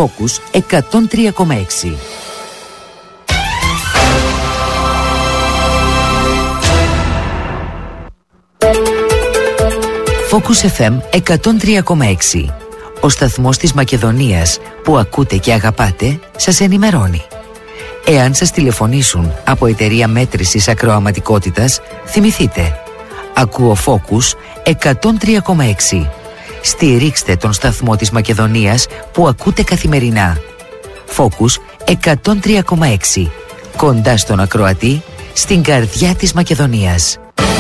Focus 103,6. Focus FM 103,6. Ο σταθμός της Μακεδονίας που ακούτε και αγαπάτε σας ενημερώνει. Εάν σας τηλεφωνήσουν από εταιρεία μέτρησης ακροαματικότητας, θυμηθείτε. Ακούω Focus 103,6. Στηρίξτε τον σταθμό της Μακεδονίας που ακούτε καθημερινά. Focus 103,6. Κοντά στον ακροατή, στην καρδιά της Μακεδονίας.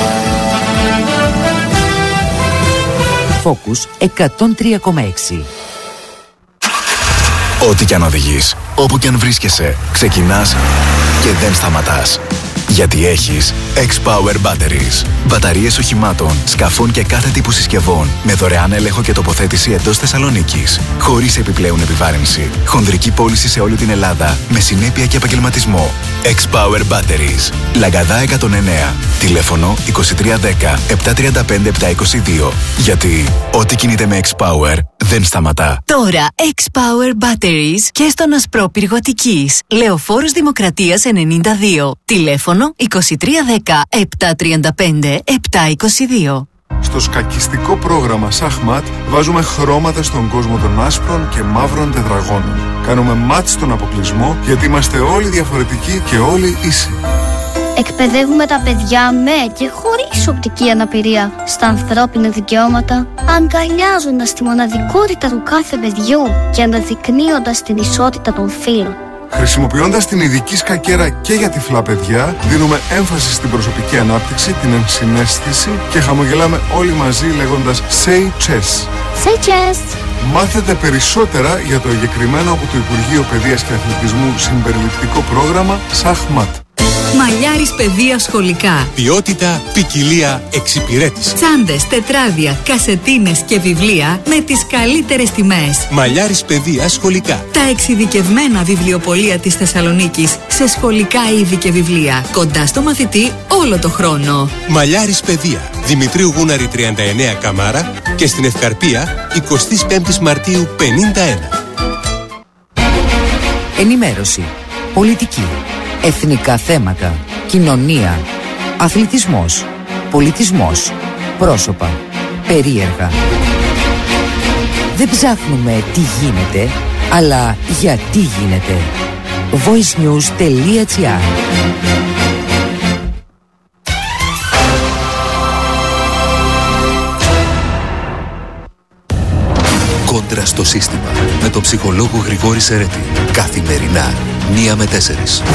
Focus 103,6. Ό,τι κι αν οδηγείς, όπου κι αν βρίσκεσαι, ξεκινάς και δεν σταματάς. Γιατί έχεις X-Power Batteries. Μπαταρίες οχημάτων, σκαφών και κάθε τύπου συσκευών με δωρεάν έλεγχο και τοποθέτηση εντός Θεσσαλονίκης. Χωρίς επιπλέον επιβάρυνση. Χονδρική πώληση σε όλη την Ελλάδα με συνέπεια και επαγγελματισμό. X-Power Batteries. Λαγκαδά 109. Τηλέφωνο 2310 735 722. Γιατί ό,τι κινείται με X-Power δεν σταματά. Τώρα X-Power Batteries και στον Ασπρόπυργο Αττικής. Λεωφόρος Δημοκρατίας 92. Τηλέφωνο 2310 735 722. Στο σκακιστικό πρόγραμμα Σαχμάτ βάζουμε χρώματα στον κόσμο των άσπρων και μαύρων τετραγώνων. Κάνουμε μάτς στον αποκλεισμό γιατί είμαστε όλοι διαφορετικοί και όλοι ίσοι. Εκπαιδεύουμε τα παιδιά με και χωρίς οπτική αναπηρία στα ανθρώπινα δικαιώματα, αγκαλιάζοντας τη μοναδικότητα του κάθε παιδιού και αναδεικνύοντας την ισότητα των φύλων. Χρησιμοποιώντας την ειδική σκακέρα και για τυφλά παιδιά, δίνουμε έμφαση στην προσωπική ανάπτυξη, την ενσυναίσθηση και χαμογελάμε όλοι μαζί λέγοντας Say Chess. Say Chess! Μάθετε περισσότερα για το εγκεκριμένο από το Υπουργείο Παιδείας και Αθλητισμού συμπεριληπτικό πρόγραμμα Σαχμάτ. Μαλλιάρης παιδεία σχολικά. Ποιότητα, ποικιλία, εξυπηρέτηση. Τσάντες, τετράδια, κασετίνες και βιβλία με τις καλύτερες τιμές. Μαλλιάρης παιδεία σχολικά. Τα εξειδικευμένα βιβλιοπωλεία της Θεσσαλονίκης σε σχολικά είδη και βιβλία. Κοντά στο μαθητή όλο το χρόνο. Μαλλιάρης παιδεία. Δημητρίου Γούναρη 39 Καμάρα και στην Ευκαρπία 25 Μαρτίου 51. Ενημέρωση, πολιτική, εθνικά θέματα, κοινωνία, αθλητισμός, πολιτισμός, πρόσωπα, περίεργα. Δεν ψάχνουμε τι γίνεται, αλλά γιατί γίνεται. voicenews.gr. Κόντρα στο σύστημα με τον ψυχολόγο Γρηγόρη Σερέτη. Καθημερινά 1 με 4.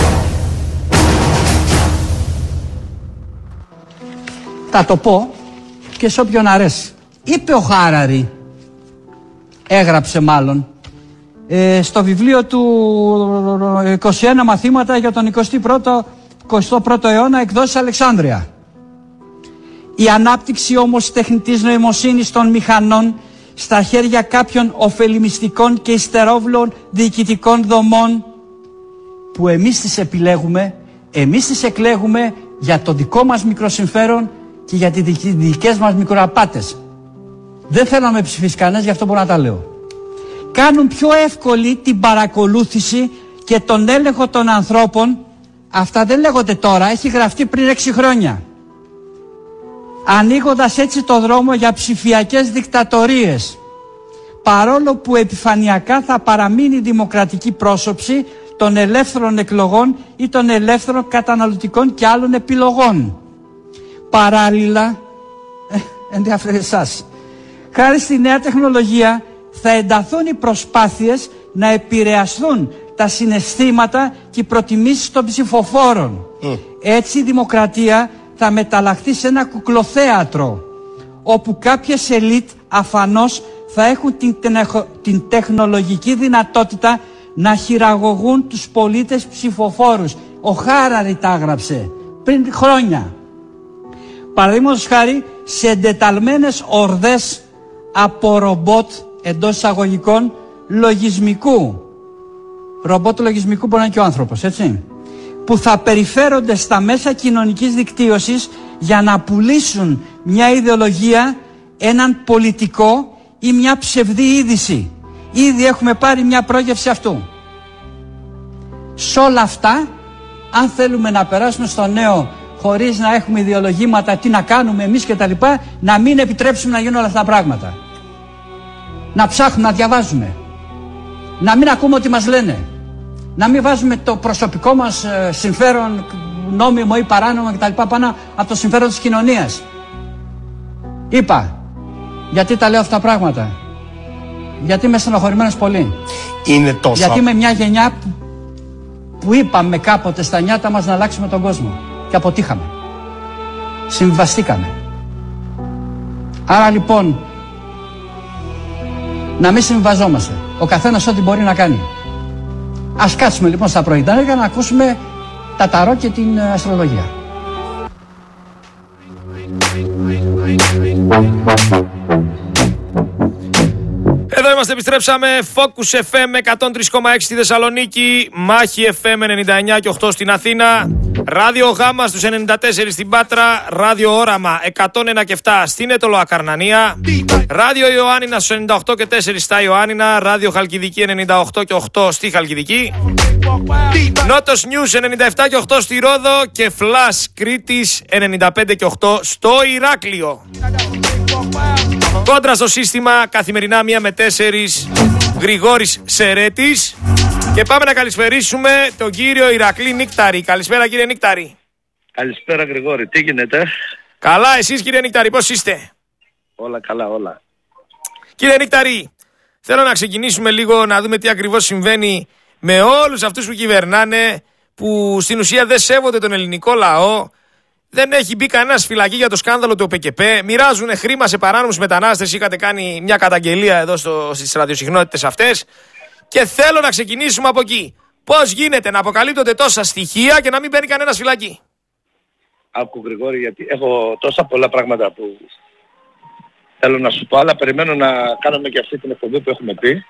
Θα το πω και σε όποιον αρέσει. Είπε ο Χάραρη, έγραψε μάλλον, στο βιβλίο του 21 μαθήματα για τον 21ο αιώνα, εκδόσεις Αλεξάνδρεια. Η ανάπτυξη όμως τεχνητής νοημοσύνης των μηχανών στα χέρια κάποιων ωφελημιστικών και υστερόβλων διοικητικών δομών που εμείς τις επιλέγουμε, εμείς τις εκλέγουμε για το δικό μας μικροσυμφέρον και για τις δικές μας μικροαπάτες. Δεν θέλω να με ψηφίσει κανένας, γι' αυτό μπορώ να τα λέω. Κάνουν πιο εύκολη την παρακολούθηση και τον έλεγχο των ανθρώπων. Αυτά δεν λέγονται τώρα, έχει γραφτεί πριν 6 χρόνια. Ανοίγοντας έτσι το δρόμο για ψηφιακές δικτατορίες, παρόλο που επιφανειακά θα παραμείνει η δημοκρατική πρόσωψη των ελεύθερων εκλογών ή των ελεύθερων καταναλωτικών και άλλων επιλογών. Παράλληλα, ενδιαφέρει εσάς, χάρη στη νέα τεχνολογία θα ενταθούν οι προσπάθειες να επηρεαστούν τα συναισθήματα και οι προτιμήσεις των ψηφοφόρων. Έτσι η δημοκρατία θα μεταλλαχθεί σε ένα κουκλοθέατρο, όπου κάποιες ελίτ αφανώς θα έχουν την τεχνολογική δυνατότητα να χειραγωγούν τους πολίτες ψηφοφόρους. Ο Χάραρη τα έγραψε πριν χρόνια. Παραδείγματος χάρη, σε εντεταλμένες ορδές από ρομπότ, εντός εισαγωγικών, λογισμικού. Ρομπότ λογισμικού μπορεί να είναι και ο άνθρωπος, έτσι, που θα περιφέρονται στα μέσα κοινωνικής δικτύωσης για να πουλήσουν μια ιδεολογία, έναν πολιτικό ή μια ψευδή είδηση. Ήδη έχουμε πάρει μια πρόγευση αυτού. Σε όλα αυτά, αν θέλουμε να περάσουμε στο νέο χωρίς να έχουμε ιδεολογήματα, τι να κάνουμε εμείς και τα λοιπά, να μην επιτρέψουμε να γίνουν όλα αυτά τα πράγματα. Να ψάχνουμε, να διαβάζουμε. Να μην ακούμε ό,τι μας λένε. Να μην βάζουμε το προσωπικό μας συμφέρον, νόμιμο ή παράνομο κτλ. Πάνω από το συμφέρον της κοινωνίας. Είπα, γιατί τα λέω αυτά τα πράγματα. Γιατί είμαι στενοχωρημένος πολύ. Είναι τόσο. Γιατί είμαι μια γενιά που είπαμε κάποτε στα νιάτα μας να αλλάξουμε τον κόσμο. Και αποτύχαμε. Συμβαστήκαμε. Άρα λοιπόν, να μην συμβαζόμαστε. Ο καθένας ό,τι μπορεί να κάνει. Ας κάτσουμε λοιπόν στα πρωινά για να ακούσουμε τα ταρό και την αστρολογία. Εδώ είμαστε, επιστρέψαμε. Focus FM 103,6 στη Θεσσαλονίκη, Μάχη FM 99 και 8 στην Αθήνα, Ράδιο Γάμα στους 94 στην Πάτρα, Ράδιο Όραμα 101 και 7 στην Ετωλοακαρνανία, Ράδιο Ιωάννινα στους 98 και 4 στα Ιωάννινα, Ράδιο Χαλκιδική 98 και 8 στη Χαλκιδική, Νότος News 97 και 8 στη Ρόδο και Flash Κρήτης 95 και 8 στο Ηράκλειο. Κόντρα στο σύστημα καθημερινά 1 με 4, Γρηγόρης Σερέτης. Και πάμε να καλησπερίσουμε τον κύριο Ηρακλή Νίκταρη. Καλησπέρα κύριε Νίκταρη. Καλησπέρα Γρηγόρη, τι γίνεται? Καλά, εσείς κύριε Νίκταρη, πώς είστε? Όλα καλά, όλα. Κύριε Νίκταρη, θέλω να ξεκινήσουμε λίγο να δούμε τι ακριβώς συμβαίνει με όλους αυτούς που κυβερνάνε, που στην ουσία δεν σέβονται τον ελληνικό λαό. Δεν έχει μπει κανένας φυλακή για το σκάνδαλο του ΟΠΕΚΕΠ. Μοιράζουν χρήμα σε παράνομους μετανάστες. Είχατε κάνει μια καταγγελία εδώ στις ραδιοσυχνότητες αυτές. Και θέλω να ξεκινήσουμε από εκεί. Πώς γίνεται να αποκαλύπτονται τόσα στοιχεία και να μην μπαίνει κανένας φυλακή? Άκου Γρηγόρη, γιατί έχω τόσα πολλά πράγματα που θέλω να σου πω, αλλά περιμένω να κάνουμε και αυτή την εκπομπή που έχουμε πει.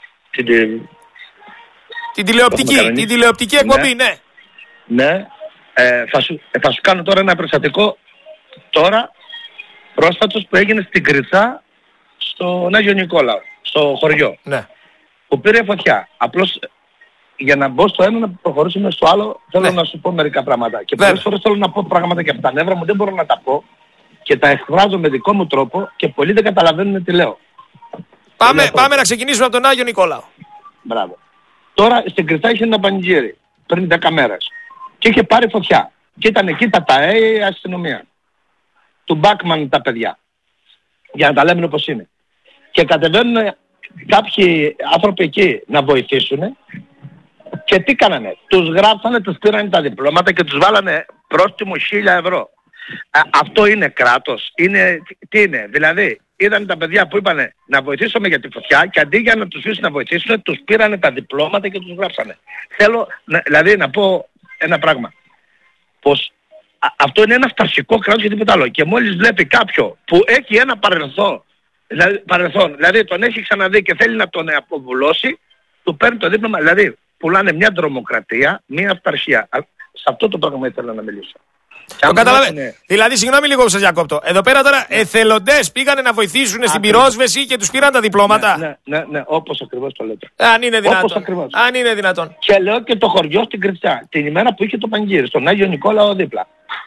Την τηλεοπτική εκπομπή, ναι. Ναι. Θα σου κάνω τώρα ένα περιστατικό τώρα πρόσφατος που έγινε στην Κρυθά στον Άγιο Νικόλαο, στο χωριό. Ναι. Που πήρε φωτιά. Απλώς για να μπω στο ένα να προχωρήσουμε στο άλλο θέλω να σου πω μερικά πράγματα. Και πολλές φορές θέλω να πω πράγματα και από τα νεύρα μου δεν μπορώ να τα πω και τα εκφράζω με δικό μου τρόπο και πολλοί δεν καταλαβαίνουν τι λέω. Πάμε να ξεκινήσουμε από τον Άγιο Νικόλαο. Μπράβο. Τώρα στην Κρυθά είχε ένα πανηγύρι πριν 10 μέρες. Και είχε πάρει φωτιά. Και ήταν εκεί τα ΤΑΕ, η αστυνομία. Του Μπάκμαν τα παιδιά. Για να τα λέμε όπως είναι. Και κατεβαίνουν κάποιοι άνθρωποι εκεί να βοηθήσουν. Και τι κάνανε? Τους γράψανε, τους πήρανε τα διπλώματα και τους βάλανε πρόστιμο 1.000 ευρώ. Αυτό είναι κράτος? Τι είναι? Δηλαδή είδαν τα παιδιά που είπανε να βοηθήσουμε για τη φωτιά και αντί για να τους αφήσουν να βοηθήσουν, τους πήρανε τα διπλώματα και τους γράψανε. Θέλω δηλαδή να πω ένα πράγμα. Πως αυτό είναι ένα φτασικό κράτος και τίποτα άλλο. Και μόλις βλέπει κάποιο που έχει ένα παρελθόν, δηλαδή τον έχει ξαναδεί και θέλει να τον αποβουλώσει, του παίρνει το δίπλωμα. Δηλαδή πουλάνε μια τρομοκρατία, μια αυταρχία. Σε αυτό το πράγμα ήθελα να μιλήσω. Το καταλαβαίνω. Δηλαδή, συγγνώμη λίγο που σας διακόπτω. Εδώ πέρα τώρα εθελοντές πήγανε να βοηθήσουν στην πυρόσβεση και τους πήραν τα διπλώματα. Ναι, όπως ακριβώς το λέτε. Αν είναι δυνατόν. Και λέω και το χωριό στην Κρυθά, την ημέρα που είχε το πανηγύρι, στον Άγιο Νικόλαο δίπλα.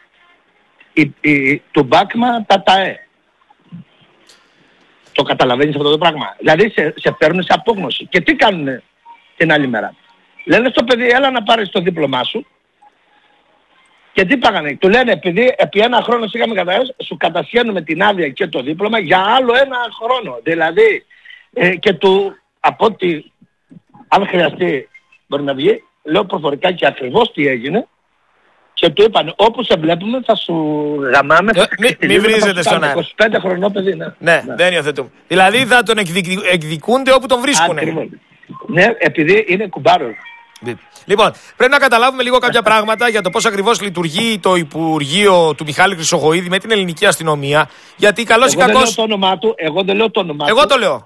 Του Μπάκμα τα ΤΑΕ. Το καταλαβαίνεις αυτό το πράγμα? Δηλαδή σε παίρνουν σε απόγνωση. Και τι κάνουνε την άλλη μέρα? Λένε στο παιδί, έλα να πάρεις το δίπλωμά σου. Και τι πάγανε? Του λένε, επειδή επί ένα χρόνο είχαμε καταγράψει, σου κατασχένουμε την άδεια και το δίπλωμα για άλλο ένα χρόνο. Δηλαδή, και του, από ότι αν χρειαστεί μπορεί να βγει, λέω προφορικά και ακριβώς τι έγινε, και του είπαν, όπου σε βλέπουμε θα σου γαμάμε, μη βρίζετε στον αέρα. 25 χρονό παιδί, ναι, δεν υιοθετούμε. Δηλαδή θα τον εκδικούνται όπου τον βρίσκουν. Ναι, επειδή είναι κουμπάρος. Λοιπόν, πρέπει να καταλάβουμε λίγο κάποια πράγματα για το πώς ακριβώς λειτουργεί το Υπουργείο του Μιχάλη Χρυσοχοΐδη με την ελληνική αστυνομία. Γιατί καλώς ή κακώς. Εγώ δεν λέω το όνομά του. Εγώ το λέω.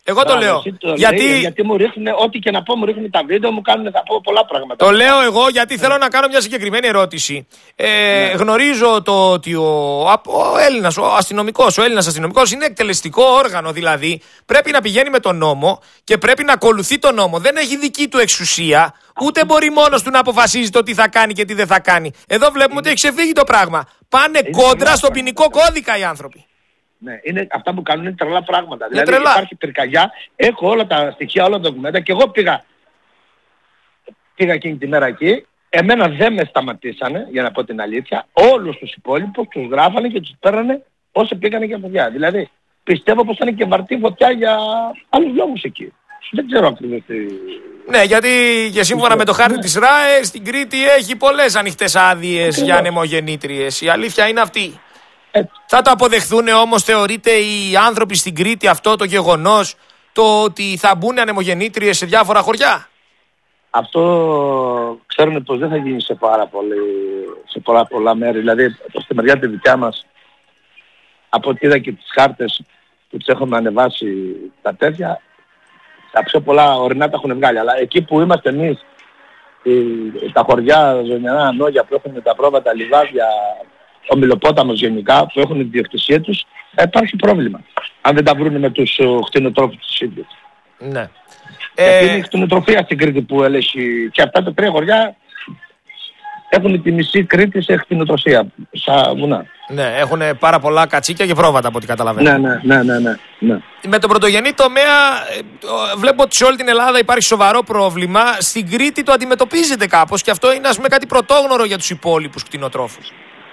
Εγώ το λέω. Γιατί μου ρίχνουν, ό,τι και να πω, μου ρίχνουν τα βίντεο, μου κάνουν, θα πω πολλά πράγματα. Το λέω εγώ γιατί θέλω να κάνω μια συγκεκριμένη ερώτηση. Γνωρίζω το ότι ο Έλληνας, ο Έλληνας αστυνομικός είναι εκτελεστικό όργανο, δηλαδή πρέπει να πηγαίνει με τον νόμο και πρέπει να ακολουθεί τον νόμο. Δεν έχει δική του εξουσία, ούτε μπορεί μόνος του να αποφασίζει το τι θα κάνει και τι δεν θα κάνει. Εδώ βλέπουμε ότι έχει ξεφύγει το πράγμα. Πάνε κόντρα στον ποινικό κώδικα οι άνθρωποι. Ναι, αυτά που κάνουν είναι τρελά πράγματα. Δηλαδή υπάρχει πυρκαγιά, έχω όλα τα στοιχεία, όλα τα δοκουμέντα και εγώ πήγα εκείνη τη μέρα εκεί. Εμένα δεν με σταματήσανε, για να πω την αλήθεια. Όλους τους υπόλοιπους τους γράφανε και τους παίρνανε όσοι πήγανε για φωτιά. Δηλαδή πιστεύω πως ήταν και βαρτή φωτιά για άλλους λόγους εκεί. Δεν ξέρω ακριβώς τι... Ναι, γιατί και σύμφωνα με το χάρτη της ΡΑΕ στην Κρήτη έχει πολλές ανοιχτές άδειες για ανεμογεννήτριες. Η αλήθεια είναι αυτή. Θα το αποδεχθούν όμως, θεωρείτε, οι άνθρωποι στην Κρήτη αυτό το γεγονός, το ότι θα μπουν ανεμογεννήτριες σε διάφορα χωριά? Αυτό ξέρουν πως δεν θα γίνει σε πολλά μέρη. Δηλαδή στη μεριά τη δικιά μας, από ό,τι είδα και τις χάρτες που τις έχουμε ανεβάσει τα τέτοια, τα πιο πολλά ορεινά τα έχουν βγάλει. Αλλά εκεί που είμαστε εμείς, τα χωριά, Ζωνιανά, Νόγια που έχουν τα πρόβατα, λιβάδια, ο Μιλοπόταμος γενικά, που έχουν την διοκτησία τους, υπάρχει πρόβλημα. Αν δεν τα βρούνε με τους κτηνοτρόφους τους ίδιους. Ναι. Γιατί είναι η κτηνοτροφία στην Κρήτη που έλεγχει, και αυτά τα 3 χωριά έχουν τη μισή Κρήτη σε κτηνοτροφία, στα βουνά. Ναι, έχουν πάρα πολλά κατσίκια και πρόβατα από ό,τι καταλαβαίνω. Ναι. Με τον πρωτογενή τομέα βλέπω ότι σε όλη την Ελλάδα υπάρχει σοβαρό πρόβλημα. Στην Κρήτη το αντιμετωπίζεται κάπως και αυτό είναι, ας πούμε, κάτι πρωτόγνωρο για τους υπόλοιπους κτηνοτρόφους.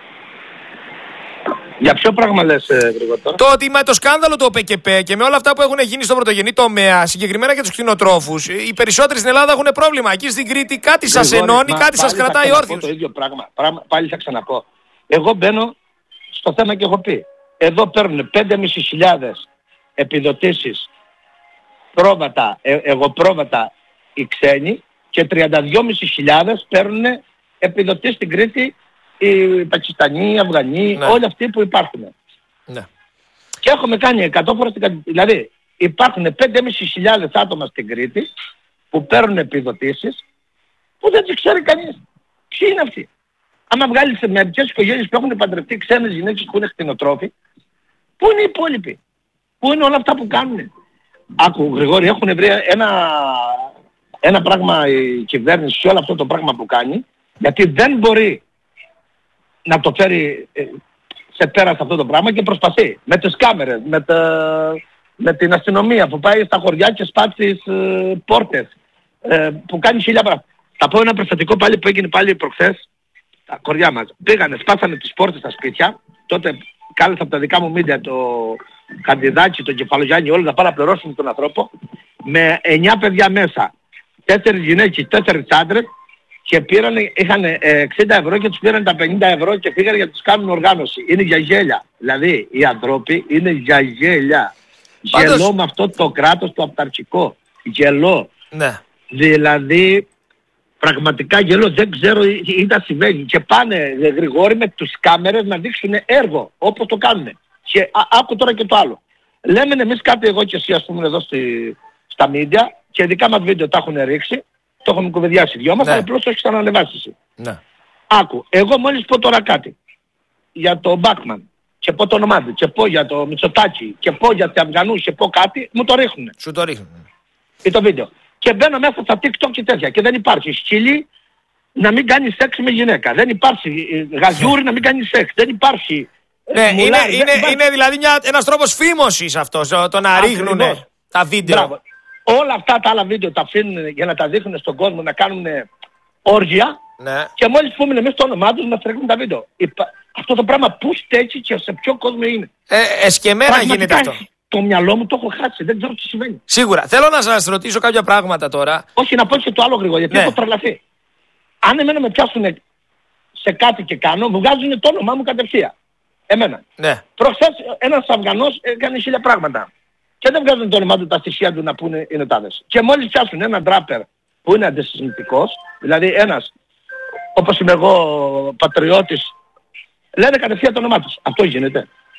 Για ποιο πράγμα λες, Γρηγόρη? Το ότι με το σκάνδαλο του ΟΠΕΚΕΠΕ και με όλα αυτά που έχουν γίνει στον πρωτογενή τομέα, συγκεκριμένα για τους κτηνοτρόφους, οι περισσότεροι στην Ελλάδα έχουν πρόβλημα. Εκεί στην Κρήτη κάτι σας ενώνει, κάτι σας κρατάει όρθιους. Το ίδιο πράγμα. Πάλι θα ξαναπώ. Εγώ μπαίνω στο θέμα και έχω πει. Εδώ παίρνουν 5.500 επιδοτήσεις πρόβατα, εγωπρόβατα οι ξένοι και 32.500 παίρνουν επιδοτήσεις στην Κρήτη οι Πακιστανοί, οι Αφγανοί, όλοι αυτοί που υπάρχουν. Ναι. Και έχουμε κάνει 100 φορές δηλαδή υπάρχουν 5.500 άτομα στην Κρήτη που παίρνουν επιδοτήσεις που δεν τις ξέρει κανείς. Ποιοι είναι αυτοί? Άμα βγάλεις με μερικές οικογένειες που έχουν παντρευτεί ξένες γυναίκες που είναι κτηνοτρόφοι, πού είναι οι υπόλοιποι? Πού είναι όλα αυτά που κάνουν? Άκου Γρηγόρη, έχουν βρει ένα πράγμα η κυβέρνηση σε όλο αυτό το πράγμα που κάνει, γιατί δεν μπορεί να το φέρει σε πέρας αυτό το πράγμα και προσπαθεί με τις κάμερες, με την αστυνομία που πάει στα χωριά και σπάσει τις πόρτες, που κάνει 1000 πράγματα. Θα πω ένα περιστατικό πάλι που έγινε πάλι προχθές στα χωριά μας. Πήγανε, σπάσανε τις πόρτες στα σπίτια, τότε κάλεσα από τα δικά μου μίντια το Καντιδάκι, τον Κεφαλογιάννη, όλοι να πάνε να πληρώσουν τον ανθρώπο, με 9 παιδιά μέσα, 4 γυναίκες, 4 άντρες, και είχαν 60 ευρώ και τους πήραν τα 50 ευρώ και πήγαν για να τους κάνουν οργάνωση. Είναι για γέλια. Δηλαδή οι ανθρώποι είναι για γέλια. Γελώ με αυτό το κράτος το αυταρχικό. Γελώ. Ναι. Δηλαδή πραγματικά γελώ. Δεν ξέρω τι τα συμβαίνει. Και πάνε Γρηγόρη με τους κάμερες να δείξουν έργο όπως το κάνουν. Και άκου τώρα και το άλλο. Λέμε εμείς κάτι, εγώ και εσύ ας πούμε εδώ στα μίντια, και δικά μας βίντεο τα έχουν ρίξει. Το έχουμε κουβεντιάσει δυο μας, αλλά απλώς το έχεις ανανεβάσει εσύ. Ναι. Άκου, εγώ μόλις πω τώρα κάτι για το Μπάκμαν και πω το όνομά του και πω για το Μητσοτάκη και πω για τους Αφγανούς και πω κάτι, μου το ρίχνουν. Σου το ρίχνουν. Ή το βίντεο. Και μπαίνω μέσα στα TikTok και τέτοια και δεν υπάρχει σκύλι να μην κάνει σεξ με γυναίκα. Δεν υπάρχει γαζούρι να μην κάνει σεξ. Δεν υπάρχει... Ναι, είναι δηλαδή ένας τρόπος φήμωσης αυτός, το να ρίχνουν τα βίντεο. Μπράβο. Όλα αυτά τα άλλα βίντεο τα αφήνουν για να τα δείχνουν στον κόσμο, να κάνουν όργια, και μόλις πούμε εμείς το όνομά τους μας τρέχουν τα βίντεο. Αυτό το πράγμα πού στέκει και σε ποιο κόσμο είναι? Εσκεμμένα γίνεται αυτό. Το μυαλό μου το έχω χάσει, δεν ξέρω τι συμβαίνει. Σίγουρα. Θέλω να σας ρωτήσω κάποια πράγματα τώρα. Όχι, να πω και το άλλο γρήγορα, γιατί έχω τρελαθεί. Αν εμένα με πιάσουν σε κάτι και κάνω, μου βγάζουν το όνομά μου κατευθείαν. Εμένα. Ναι. Προχθές ένας Αφγανός έκανε 1000 πράγματα. Και δεν βγάζουν το όνομά του τα στοιχεία του να πούνε είναι τάδες. Και μόλις πιάσουν έναν τράπερ που είναι αντισυσμιτικός, δηλαδή ένας, όπως είμαι εγώ, πατριώτης, λένε κατευθείαν το όνομά τους. Αυτό γίνεται.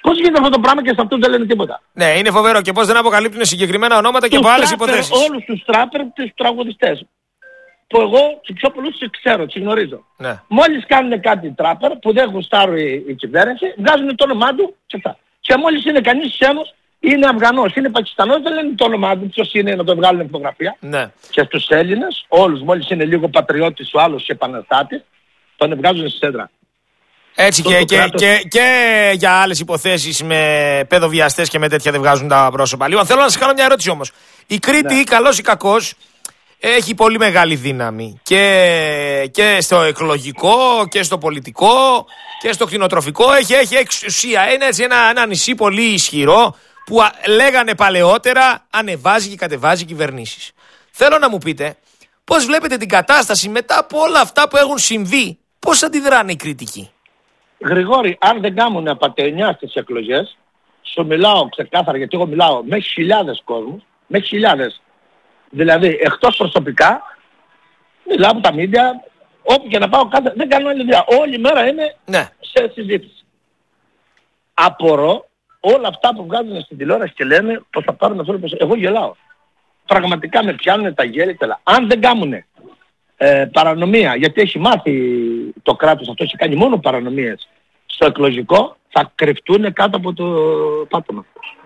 Πώς γίνεται αυτό το πράγμα και σε αυτούς δεν λένε τίποτα? Ναι, είναι φοβερό. Και πώς δεν αποκαλύπτουν συγκεκριμένα ονόματα και από άλλες υποθέσεις. Όλους τους τράπερ, τους τραγουδιστές. Που εγώ τους πιο πολλούς τους ξέρω, τους γνωρίζω. Ναι. Μόλις κάνουν κάτι τράπερ που δεν γουστάρουν η κυβέρνηση, βγάζουν το όνομά του και αυτά. Και μόλις είναι κανείς ξένος, είναι Αφγανός, είναι Πακιστανός, δεν λένε το όνομά του, ποιος είναι, να το βγάλουν φωτογραφία. Ναι. Και στους Έλληνες, όλους, μόλις είναι λίγο πατριώτης ο άλλος και επαναστάτης, τον βγάζουν στη σέντρα. Έτσι και για άλλες υποθέσεις με παιδοβιαστές και με τέτοια δεν βγάζουν τα πρόσωπα. Λοιπόν, θέλω να σας κάνω μια ερώτηση όμως. Η Κρήτη, ναι, καλός ή κακός, έχει πολύ μεγάλη δύναμη και στο εκλογικό και στο πολιτικό και στο κτηνοτροφικό. Έχει εξουσία. Είναι έτσι ένα νησί πολύ ισχυρό που λέγανε παλαιότερα ανεβάζει και κατεβάζει κυβερνήσεις. Θέλω να μου πείτε πώς βλέπετε την κατάσταση μετά από όλα αυτά που έχουν συμβεί. Πώς αντιδράνε οι κριτικοί? Γρηγόρη, αν δεν κάνουν απατεωνιά στις εκλογές, σου μιλάω ξεκάθαρα, γιατί εγώ μιλάω με χιλιάδες κόσμους, με χιλιάδες. Δηλαδή, εκτός προσωπικά, μιλάω από τα μίντια, όπου και να πάω κάτω, δεν κάνω άλλη δουλειά. Όλη μέρα είναι, ναι, σε συζήτηση. Απορώ όλα αυτά που βγάζουν στην τηλεόραση και λένε πως θα πάρουν αυτό. Εγώ γελάω. Πραγματικά με πιάνουν τα γέλη τελά. Αν δεν κάνουν παρανομία, γιατί έχει μάθει το κράτος αυτό, έχει κάνει μόνο παρανομίες στο εκλογικό, θα κρυφτούν κάτω από το πάτωμα.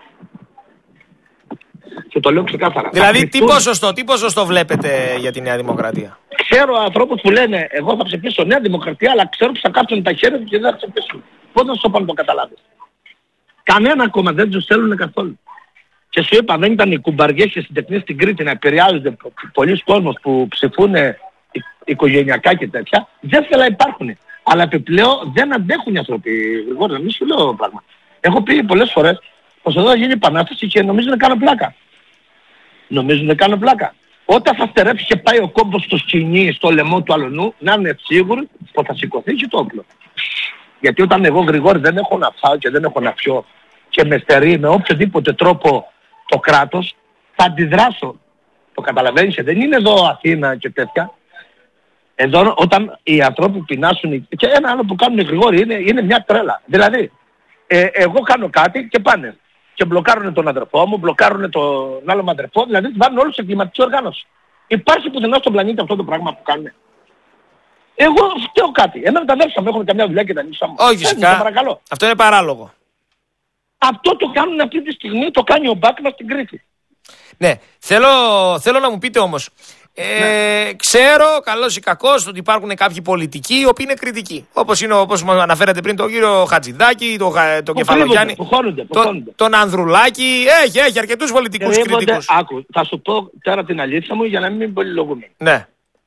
Και το λέω ξεκάθαρα. Δηλαδή τι ποσοστό βλέπετε για τη Νέα Δημοκρατία? Ξέρω ανθρώπους που λένε εγώ θα ψηφίσω Νέα Δημοκρατία, αλλά ξέρω πως θα κάψουν τα χέρια τους και δεν θα ψηφίσουν. Πώς θα σου πάνε το καταλάβεις? Κανένα κόμμα δεν τους θέλουν καθόλου. Και σου είπα, δεν ήταν οι κουμπαριές και οι συντεχνείς στην Κρήτη να επηρεάζονται πολλοί κόσμος που ψηφούν οικογενειακά και τέτοια, δεν θέλω να υπάρχουν. Αλλά επιπλέον δεν αντέχουν οι άνθρωποι. Γρηγόρη, να μην σου λέω πράγμα. Έχω πει πολλές φορές πως εδώ θα γίνει επανάσταση και νομίζουν να κάνω πλάκα. Νομίζουν να κάνω πλάκα. Όταν θα στερέψει και πάει ο κόμπος στο σκηνή, στο λαιμό του αλωνού, να είναι σίγουροι πως θα σηκωθεί και το όπλο. Γιατί όταν εγώ, Γρηγόρη, δεν έχω να φάω και δεν έχω να πιω και με στερεί με οποιοδήποτε τρόπο το κράτος, θα αντιδράσω. Το καταλαβαίνεις? Δεν είναι εδώ Αθήνα και τέτοια. Εδώ όταν οι άνθρωποι πεινάσουν, και ένα άλλο που κάνουν οι Γρηγόροι είναι μια τρέλα. Δηλαδή, εγώ κάνω κάτι και πάνε και μπλοκάρουν τον αδερφό μου, μπλοκάρουν τον άλλο μου αδερφό, δηλαδή βάλουν όλους σε εγκληματική οργάνωση. Υπάρχει πουθενά στον πλανήτη αυτό το πράγμα που κάνουν? Εγώ φταίω κάτι. Εμένα τα αδέρφια μου έχουν καμιά δουλειά και τα νύχτα μου. Όχι φυσικά. Αυτό είναι παράλογο. Αυτό το κάνουν αυτή τη στιγμή, το κάνει ο Μπάκνα στην Κρήτη. Ναι, θέλω να μου πείτε όμως. Ξέρω, καλός ή κακός, ότι υπάρχουν κάποιοι πολιτικοί οι οποίοι είναι κριτικοί. Όπως μας αναφέρατε πριν, τον κύριο Χατζηδάκη, τον Κεφαλογιάννη, τον Ανδρουλάκη. Έχει αρκετούς πολιτικούς κριτικούς. Άκου, θα σου πω τώρα την αλήθεια μου για να μην πολυλογούμε. Ναι.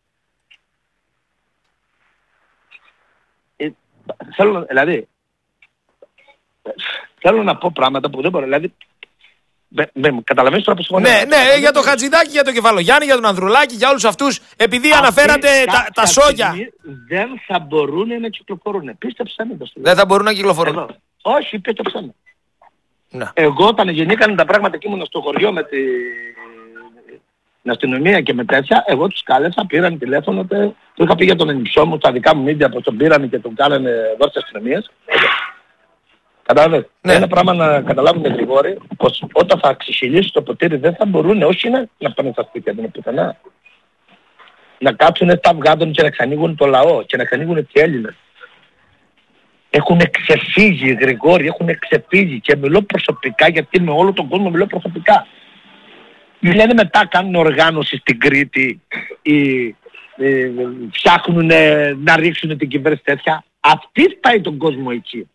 Θέλω να πω πράγματα που δεν μπορώ. Δηλαδή, καταλαβαίνεις τώρα πως έχω. Ναι, για τον Χατζηδάκη, για τον Κεφαλογιάννη, για τον Ανδρουλάκη, για όλους αυτούς, επειδή αναφέρατε τα σόγια. Δεν θα μπορούν να κυκλοφορούν. Πίστεψέ με. Δεν θα μπορούν να κυκλοφορούν. Όχι, πίστεψέ με. Ναι. Εγώ όταν γεννήκανε τα πράγματα και ήμουν στο χωριό με την αστυνομία και με τέτοια, εγώ τους κάλεσα, πήραν τηλέφωνο, του είχα πει για τον ενυψό μου, τα δικά μου μίντια πως τον πήραν και τον κάνανε εδώ στις αστυνομίες. Κατάλαβες. Ναι. Ένα πράγμα να καταλάβουμε, Γρηγόρη, πως όταν θα ξεχυλήσει το ποτήρι δεν θα μπορούν όχι να πάνε στα σπίτια, δεν είναι πουθενά. Να κάψουν τα αυγάδων και να ξανοίγουν το λαό και να ξανοίγουν και οι Έλληνες. Έχουν ξεφύγει, Γρηγόρη, έχουν ξεφύγει και μιλώ προσωπικά, γιατί με όλο τον κόσμο μιλώ προσωπικά. Λένε μετά κάνουν οργάνωση στην Κρήτη ή φτιάχνουν να ρίξουν την κυβέρνηση τέτοια. Αυτή πάει τον κόσμο εκεί.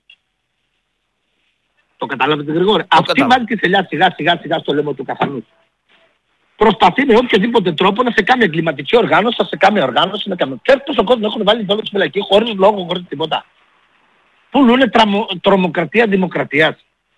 Το καταλάβετε, Γρηγόρη? Αυτή βάζει τη θελιά σιγά στο λαιμό του καθανού. Προσπαθεί με οποιοδήποτε τρόπο να σε κάνει εγκληματική οργάνωση, να σε κάνει οργάνωση, να κάνει. Ξέρετε πόσο κόσμο έχουν βάλει εδώ στη φυλακή χωρίς λόγο, χωρίς τίποτα. Πουλούνε τρομοκρατία δημοκρατίας.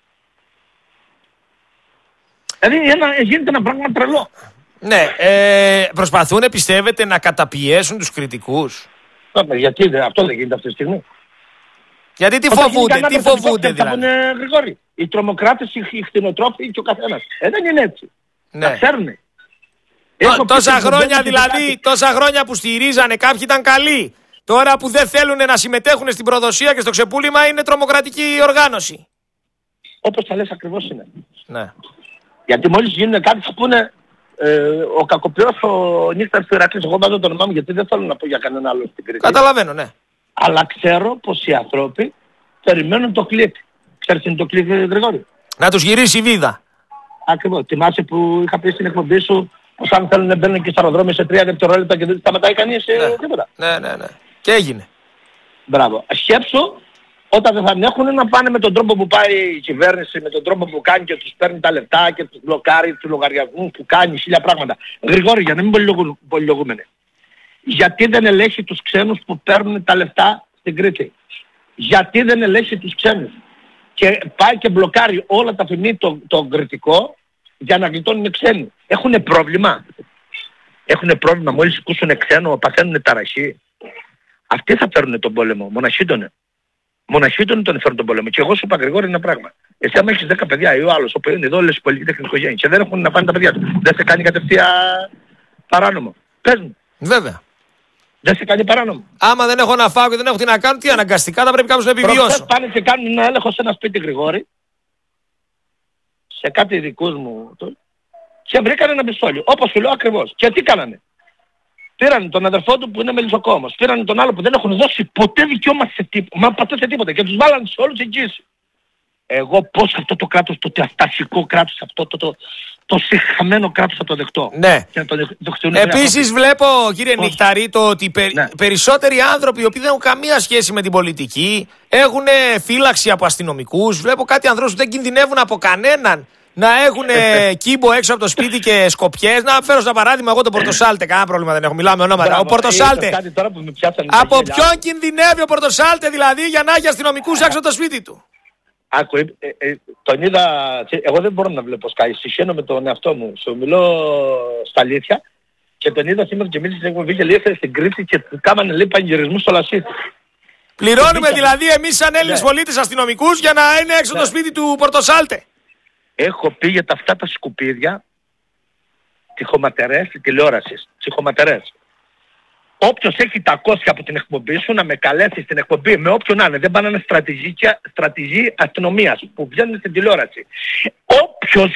Δηλαδή γίνεται ένα πράγμα τρελό. Ναι, προσπαθούν, πιστεύετε, να καταπιέσουν τους κριτικούς? Γιατί αυτό δεν γίνεται αυτή τη στιγμή? Γιατί τι φοβούνται δηλαδή? Γρηγόρη, οι τρομοκράτες, οι κτηνοτρόφοι και ο καθένας. Δεν είναι έτσι. Ναι. Να ξέρουν. Τόσα χρόνια που στηρίζανε κάποιοι ήταν καλοί. Τώρα που δεν θέλουν να συμμετέχουν στην προδοσία και στο ξεπούλημα είναι τρομοκρατική οργάνωση. Όπως τα λες ακριβώς είναι. Ναι. Γιατί μόλις γίνουν κάτι θα πούνε ο κακοποιός ο Νύχταρης του Ηρακλής. Εγώ βάζω το όνομά μου γιατί δεν θέλω να πω για κανένα άλλο στην Κρήτη. Καταλαβαίνω, ναι. Αλλά ξέρω πως οι άνθρωποι περιμένουν το κλικ. Ξέρεις τι είναι το κλικ, Γρηγόρη? Να τους γυρίσει η βίδα. Ακριβώς. Θυμάσαι που είχα πει στην εκπομπή σου πως αν θέλουν να μπαίνουν και στα αεροδρόμια σε 3 δευτερόλεπτα και δεν σταματάει κανείς τίποτα. Ναι. Και έγινε. Μπράβο. Σκέψου όταν δεν θα έχουν να πάνε με τον τρόπο που πάει η κυβέρνηση, με τον τρόπο που κάνει και τους παίρνει τα λεφτά και τους μπλοκάρει τους λογαριασμούς που κάνει, 1000 πράγματα. Γρηγόρη, για να μην πολυλογούμενοι. Γιατί δεν ελέγχει τους ξένους που παίρνουν τα λεφτά στην Κρήτη? Γιατί δεν ελέγχει τους ξένους? Και πάει και μπλοκάρει όλα τα φημί το κριτικό για να γλιτώνουν ξένοι. Έχουνε πρόβλημα. Έχουνε πρόβλημα. Μόλις ακούσουν ξένο, παθαίνουν ταραχή. Αυτοί θα φέρουν τον πόλεμο. Μοναχίτωνε. Μοναχίτωνε τον φέρουν τον πόλεμο. Και εγώ σου είπα, Γρηγόρη, ένα πράγμα. Εσύ άμα έχεις 10 παιδιά ή ο άλλος, όπου είναι εδώ όλες οι πολυτεχνικές οικογένειες και δεν έχουν να πάνε τα παιδιά του, δεν σε κάνει κατευθείαν παράνομο? Πες μου. Βέβαια. Δεν σε κάνει παράνομο. Άμα δεν έχω να φάω και δεν έχω τι να κάνω, τι αναγκαστικά θα πρέπει κάποιος να επιβιώσω. Προχθές πάνε και κάνουν ένα έλεγχο σε ένα σπίτι, Γρηγόρη, σε κάτι δικούς μου, και βρήκαν ένα πιστόλιο. Όπως σου λέω ακριβώς. Και τι κάνανε? Πήραν τον αδερφό του που είναι μελισσοκόμος. Πήραν τον άλλο που δεν έχουν δώσει ποτέ δικαίωμα σε τίποτα. Μα ποτέ σε τίποτα. Και τους βάλαν σε όλους εγγύηση. Εγώ πώς αυτό το κράτος, το αυταρχικό κράτος, αυτό το συγχαμένο κράτος θα το δεχτώ? Ναι. Επίσης βλέπω, κύριε πώς? Νιχταρή, το ότι περισσότεροι άνθρωποι οι οποίοι δεν έχουν καμία σχέση με την πολιτική έχουν φύλαξη από αστυνομικούς. Βλέπω κάτι ανθρώπους που δεν κινδυνεύουν από κανέναν να έχουν κύμπο έξω από το σπίτι και σκοπιές. Να φέρω σαν παράδειγμα εγώ τον Πορτοσάλτε. Κανένα πρόβλημα δεν έχω. Μιλάμε ονόματα. Ο Πορτοσάλτε. Από ποιον κινδυνεύει ο Πορτοσάλτε δηλαδή για να έχει αστυνομικούς έξω από το σπίτι του? Άκου, τον είδα, εγώ δεν μπορώ να βλέπω Sky, συγχαίνω με τον εαυτό μου, σου μιλώ στα αλήθεια και τον είδα σήμερα και μίλησε στην εκπομπή και λέει έφερε στην Κρήτη και του κάμανε λέει πανηγυρισμούς στο Λασίθι. Πληρώνουμε δηλαδή εμείς σαν Έλληνες πολίτες αστυνομικούς για να είναι έξω το σπίτι του Πορτοσάλτε. Έχω πει για αυτά τα σκουπίδια, τυχοματερές της τηλεόρασης, τυχοματερές. Όποιος έχει τα κόσια από την εκπομπή σου να με καλέσει στην εκπομπή με όποιον να είναι. Δεν πάνε να είναι στρατηγοί αστυνομίας που βγαίνουν στην τηλεόραση. Όποιος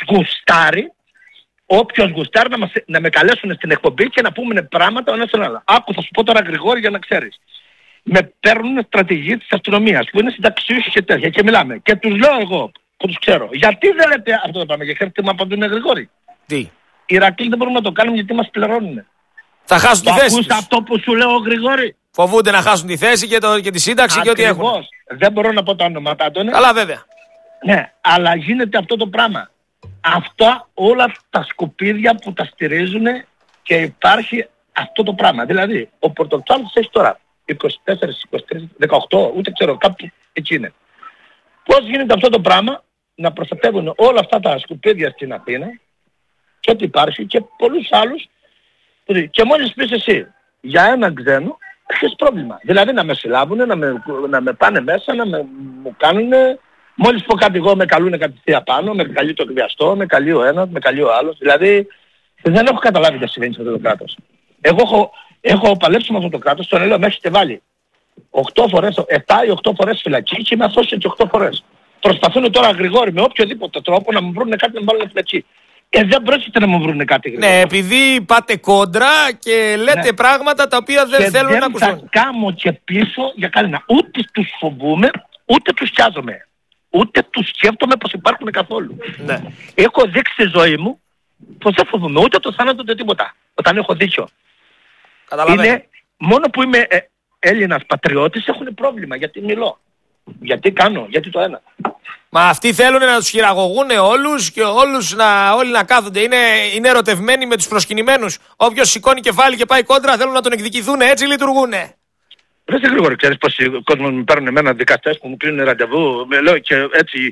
γουστάρει να με καλέσουν στην εκπομπή και να πούμε πράγματα ο ένας τον άλλο. Άκου, θα σου πω τώρα, Γρηγόρη, για να ξέρεις. Με παίρνουν στρατηγοί της αστυνομίας που είναι συνταξιούχοι και τέτοια και μιλάμε. Και τους λέω εγώ που τους ξέρω. Γιατί δεν λέτε αυτό το πράγμα? Γιατί θέλετε να απαντούν, Γρηγόρη? Τι? Ηρακλή δεν μπορούμε να το κάνουμε γιατί μας πληρώνουν. Θα χάσουν τη θέση τους. Αυτό που σου λέω, Γρηγόρη? Φοβούνται να χάσουν τη θέση και τη σύνταξη και ό,τι έχουν. Δεν μπορώ να πω τα ονόματα του. Καλά, βέβαια. Ναι, αλλά γίνεται αυτό το πράγμα. Αυτά όλα τα σκουπίδια που τα στηρίζουν και υπάρχει αυτό το πράγμα. Δηλαδή, ο Πορτοτσάλτης έχει τώρα 24, 23, 18, ούτε ξέρω, κάπου εκεί είναι. Πώς γίνεται αυτό το πράγμα να προστατεύουν όλα αυτά τα σκουπίδια στην Αθήνα και ό,τι υπάρχει και πολλούς άλλους? Και μόλις πεις εσύ για έναν ξένο, έχεις πρόβλημα. Δηλαδή να με συλλάβουν, να με πάνε μέσα, μου κάνουν. Μόλις πω κάτι εγώ με καλούν κατευθείαν πάνω, με καλεί το εκβιαστό, με καλεί ο ένας, με καλεί ο άλλος. Δηλαδή δεν έχω καταλάβει τι συμβαίνει σε αυτό το κράτος. Εγώ έχω παλέψει με αυτό το κράτος, τον λέω με έχετε βάλει 7 ή 8 φορές φυλακή και με αθώσετε και 8 φορές. Προσπαθούν τώρα, Γρηγόρη, με οποιοδήποτε τρόπο να μου βρουν κάτι να με βάλουν φυλακή. Δεν πρόκειται να μου βρουν κάτι, Γρηγόρη. Ναι, επειδή πάτε κόντρα και λέτε πράγματα τα οποία δεν θέλουν να ακούσουν. Δεν θα κάμω και πίσω για κανένα. Ούτε τους φοβούμαι, ούτε τους πιάζομαι. Ούτε τους σκέφτομαι πως υπάρχουν καθόλου. Ναι. Έχω δείξει στη ζωή μου πως δεν φοβούμαι ούτε το θάνατο ούτε τίποτα. Όταν έχω δίκιο. Είναι μόνο που είμαι Έλληνας πατριώτης έχουν πρόβλημα. Γιατί μιλώ. Γιατί κάνω. Γιατί το ένα. Μα αυτοί θέλουν να τους χειραγωγούν όλους και όλοι να κάθονται. Είναι ερωτευμένοι με τους προσκυνημένους. Όποιος σηκώνει κεφάλι και πάει κόντρα θέλουν να τον εκδικηθούν. Έτσι λειτουργούνε. Δεν σε γρήγορα, ξέρεις πως οι κόσμοι μου παίρνουν εμένα δικαστές που μου κλείνουν ραντεβού, με λέω και έτσι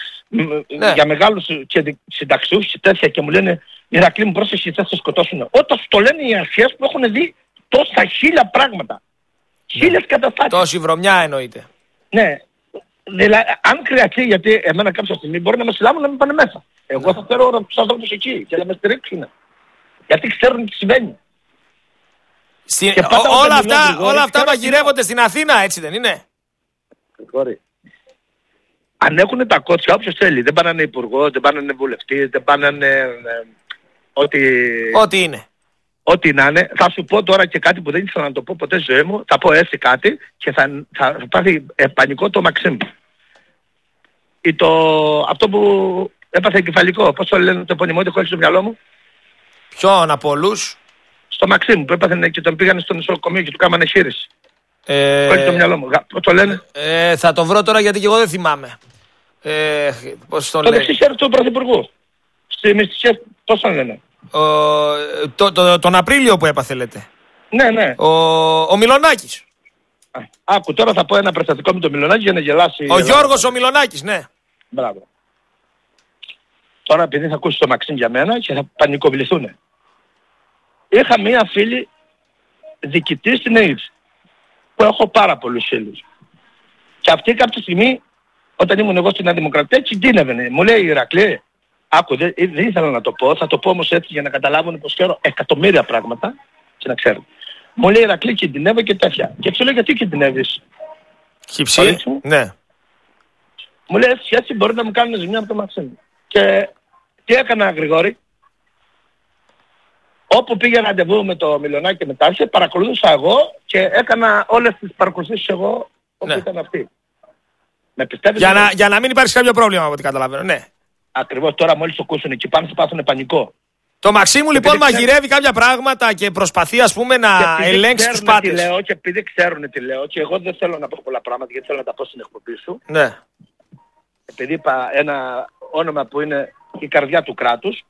για μεγάλους και συνταξιούχους και τέτοια και μου λένε Ηρακλή μου πρόσεχε θα σε σκοτώσουν. Όταν σου το λένε οι αρχές που έχουν δει τόσα 1000 πράγματα. 1000 καταστάσεις. Τόση βρωμιά εννοείται. Ναι. Δηλαδή, αν χρειαστεί, γιατί εμένα κάποια στιγμή μπορεί να με συλλάβουν να με πάνε μέσα. Εγώ θα φέρω τους ανθρώπους εκεί και να με στηρίξουν. Γιατί ξέρουν τι συμβαίνει. Όλα αυτά μαγειρεύονται στην Αθήνα, έτσι δεν είναι? Γρηγόρη, αν έχουν τα κότσια, όποιος θέλει. Δεν πάνε να είναι υπουργός, δεν πάνε να είναι βουλευτής, δεν πάνε να είναι ό,τι είναι. Ό,τι να είναι. Θα σου πω τώρα και κάτι που δεν ήθελα να το πω ποτέ στη ζωή μου. Θα πω έτσι κάτι και θα πάθει πανικό το Μαξίμ. Αυτό που έπαθε εγκεφαλικό. Πώς το λένε το επωνυμό, το έχω στο μυαλό μου. Ποιον από όλους? Στο Μαξίμ που έπαθε και τον πήγανε στο νοσοκομείο και του κάμανε χείριση. Έχω στο μυαλό μου. Πώς το λένε? Θα το βρω τώρα γιατί και εγώ δεν θυμάμαι. Πώς το λέει? Το δεξί χέρι του Πρωθυπουργού. Στη μυστική, πώς το λένε? Τον Απρίλιο που έπαθε, λέτε. Ναι. Ο Μιλονάκης. Άκου, τώρα θα πω ένα περιστατικό με τον Μιλονάκη για να γελάσει. Ο Γιώργος ο Μιλονάκης, ναι. Μπράβο. Τώρα επειδή θα ακούσει το Μαξίμ για μένα και θα πανικοβληθούν. Είχα μία φίλη διοικητή στην ΑΕΠ που έχω πάρα πολλούς φίλους. Και αυτή κάποια στιγμή όταν ήμουν εγώ στην Δημοκρατία κινδύνευε. Μου λέει Ηρακλή, άκου, δεν ήθελα να το πω, θα το πω όμως έτσι για να καταλάβουν πως ξέρω εκατομμύρια πράγματα και να ξέρουν. Μου λέει Ηρακλή, κινδυνεύω και τέτοια. Και ξέρω γιατί κινδυνεύεις? Χυψή, ναι. Μου λέει έτσι μπορεί να μου κάνουν ζημιά από το Μαξίμ. Και τι έκανα, Γρηγόρη? Όπου πήγε ραντεβού με το Μιλονάκη και μετά παρακολούθησα εγώ και έκανα όλες τις παρακολουθήσεις εγώ όπου ήταν αυτή. Με πιστεύεις? Για να μην υπάρξει κάποιο πρόβλημα από ό,τι καταλαβαίνω, ναι. Ακριβώς, τώρα μόλις το ακούσουν εκεί πάνω θα πάθουν πανικό. Το Μαξίμου λοιπόν μαγειρεύει κάποια πράγματα και προσπαθεί ας πούμε να ελέγξει τους πάντες. Και επειδή ξέρουν τι λέω και εγώ δεν θέλω να πω πολλά πράγματα γιατί θέλω να τα πω στην εκπομπή σου. Ναι. Επειδή είπα ένα όνομα που είναι η καρδιά του κράτους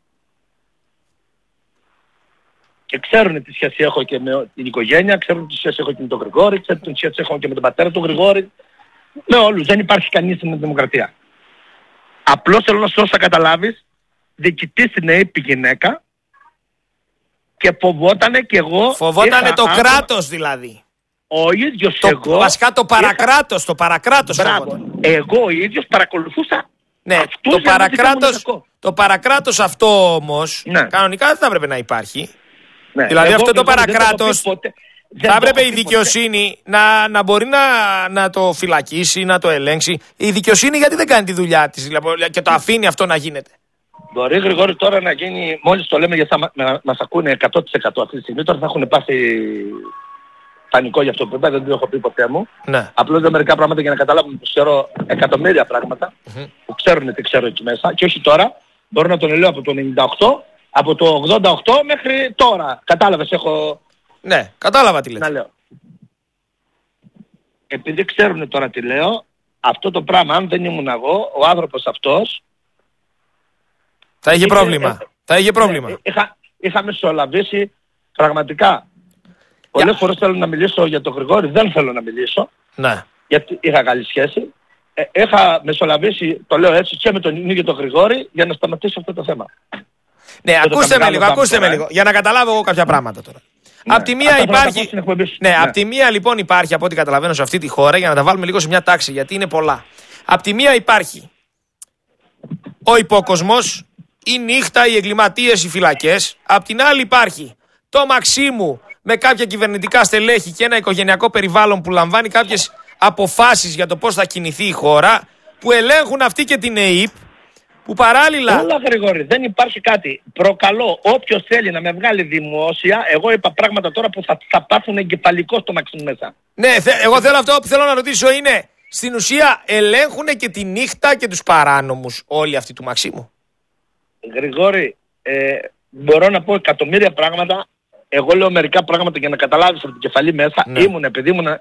και ξέρουν τι σχέση έχω και με την οικογένεια, ξέρουν τι σχέση έχω και με τον Γρηγόρη, ξέρουν τι σχέση έχω και με τον πατέρα του Γρηγόρη. Με όλους, δεν υπάρχει κανείς στην δημοκρατία. Απλώς θέλω να σου δώσω να καταλάβεις, διοικητή στην ΑΕΠ γυναίκα και φοβότανε και εγώ. Φοβότανε το κράτος δηλαδή. Ο ίδιος εγώ. Βασικά το παρακράτος, το παρακράτος. Μπράβο. Εγώ ο ίδιος παρακολουθούσα. Ναι, το παρακράτος αυτό όμως, κανονικά δεν θα έπρεπε να υπάρχει. Ναι, δηλαδή αυτό το παρακράτος θα έπρεπε η δικαιοσύνη να μπορεί να το φυλακίσει, να το ελέγξει. Η δικαιοσύνη γιατί δεν κάνει τη δουλειά της και το αφήνει αυτό να γίνεται? Μπορεί, Γρηγόρη, τώρα να γίνει, μόλις το λέμε γιατί μας ακούνε 100% αυτή τη στιγμή, τώρα θα έχουν πάθει πανικό για αυτό που είπα, δεν το έχω πει ποτέ μου. Ναι. Απλώς λέω μερικά πράγματα για να καταλάβουν που ξέρω εκατομμύρια πράγματα, που ξέρουν τι ξέρω εκεί μέσα και όχι τώρα. Μπορώ να τον λέω από το 98, από το 88 μέχρι τώρα. Κατάλαβες, έχω... Ναι, κατάλαβα τι λέτε. Να λέω. Επειδή ξέρουν τώρα τι λέω, αυτό το πράγμα, αν δεν ήμουν εγώ, ο άνθρωπος αυτός... Θα είχε πρόβλημα. Θα είχε πρόβλημα. Είχα μεσολαβήσει πραγματικά. Πολλές φορές θέλω να μιλήσω για τον Γρηγόρη, δεν θέλω να μιλήσω. Ναι. Γιατί είχα καλή σχέση. Είχα μεσολαβήσει, το λέω έτσι, και με τον ίδιο τον Γρηγόρη για να σταματήσει αυτό το θέμα. Ναι, ακούστε με λίγο, για να καταλάβω εγώ κάποια πράγματα τώρα. Ναι, απ' τη μία υπάρχει. Ναι, απ' τη μία λοιπόν υπάρχει από ό,τι καταλαβαίνω σε αυτή τη χώρα, για να τα βάλουμε λίγο σε μια τάξη, γιατί είναι πολλά. Απ' τη μία υπάρχει ο υπόκοσμος, η νύχτα, οι εγκληματίες, οι φυλακές. Απ' την άλλη υπάρχει το Μαξίμου με κάποια κυβερνητικά στελέχη και ένα οικογενειακό περιβάλλον που λαμβάνει κάποιες αποφάσεις για το πώς θα κινηθεί η χώρα, που ελέγχουν αυτή και την ΑΕΠ. Που παράλληλα... Όλα, Γρηγόρη, δεν υπάρχει κάτι. Προκαλώ όποιος θέλει να με βγάλει δημόσια, εγώ είπα πράγματα τώρα που θα πάθουν εγκεφαλικό στο Μαξίμου μέσα. Ναι, εγώ θέλω αυτό που θέλω να ρωτήσω είναι, στην ουσία ελέγχουν και τη νύχτα και τους παράνομους όλοι αυτοί του Μαξίμου? Γρηγόρη, μπορώ να πω εκατομμύρια πράγματα. Εγώ λέω μερικά πράγματα για να καταλάβεις από την κεφαλή μέσα. Ναι. Επειδή ήμουν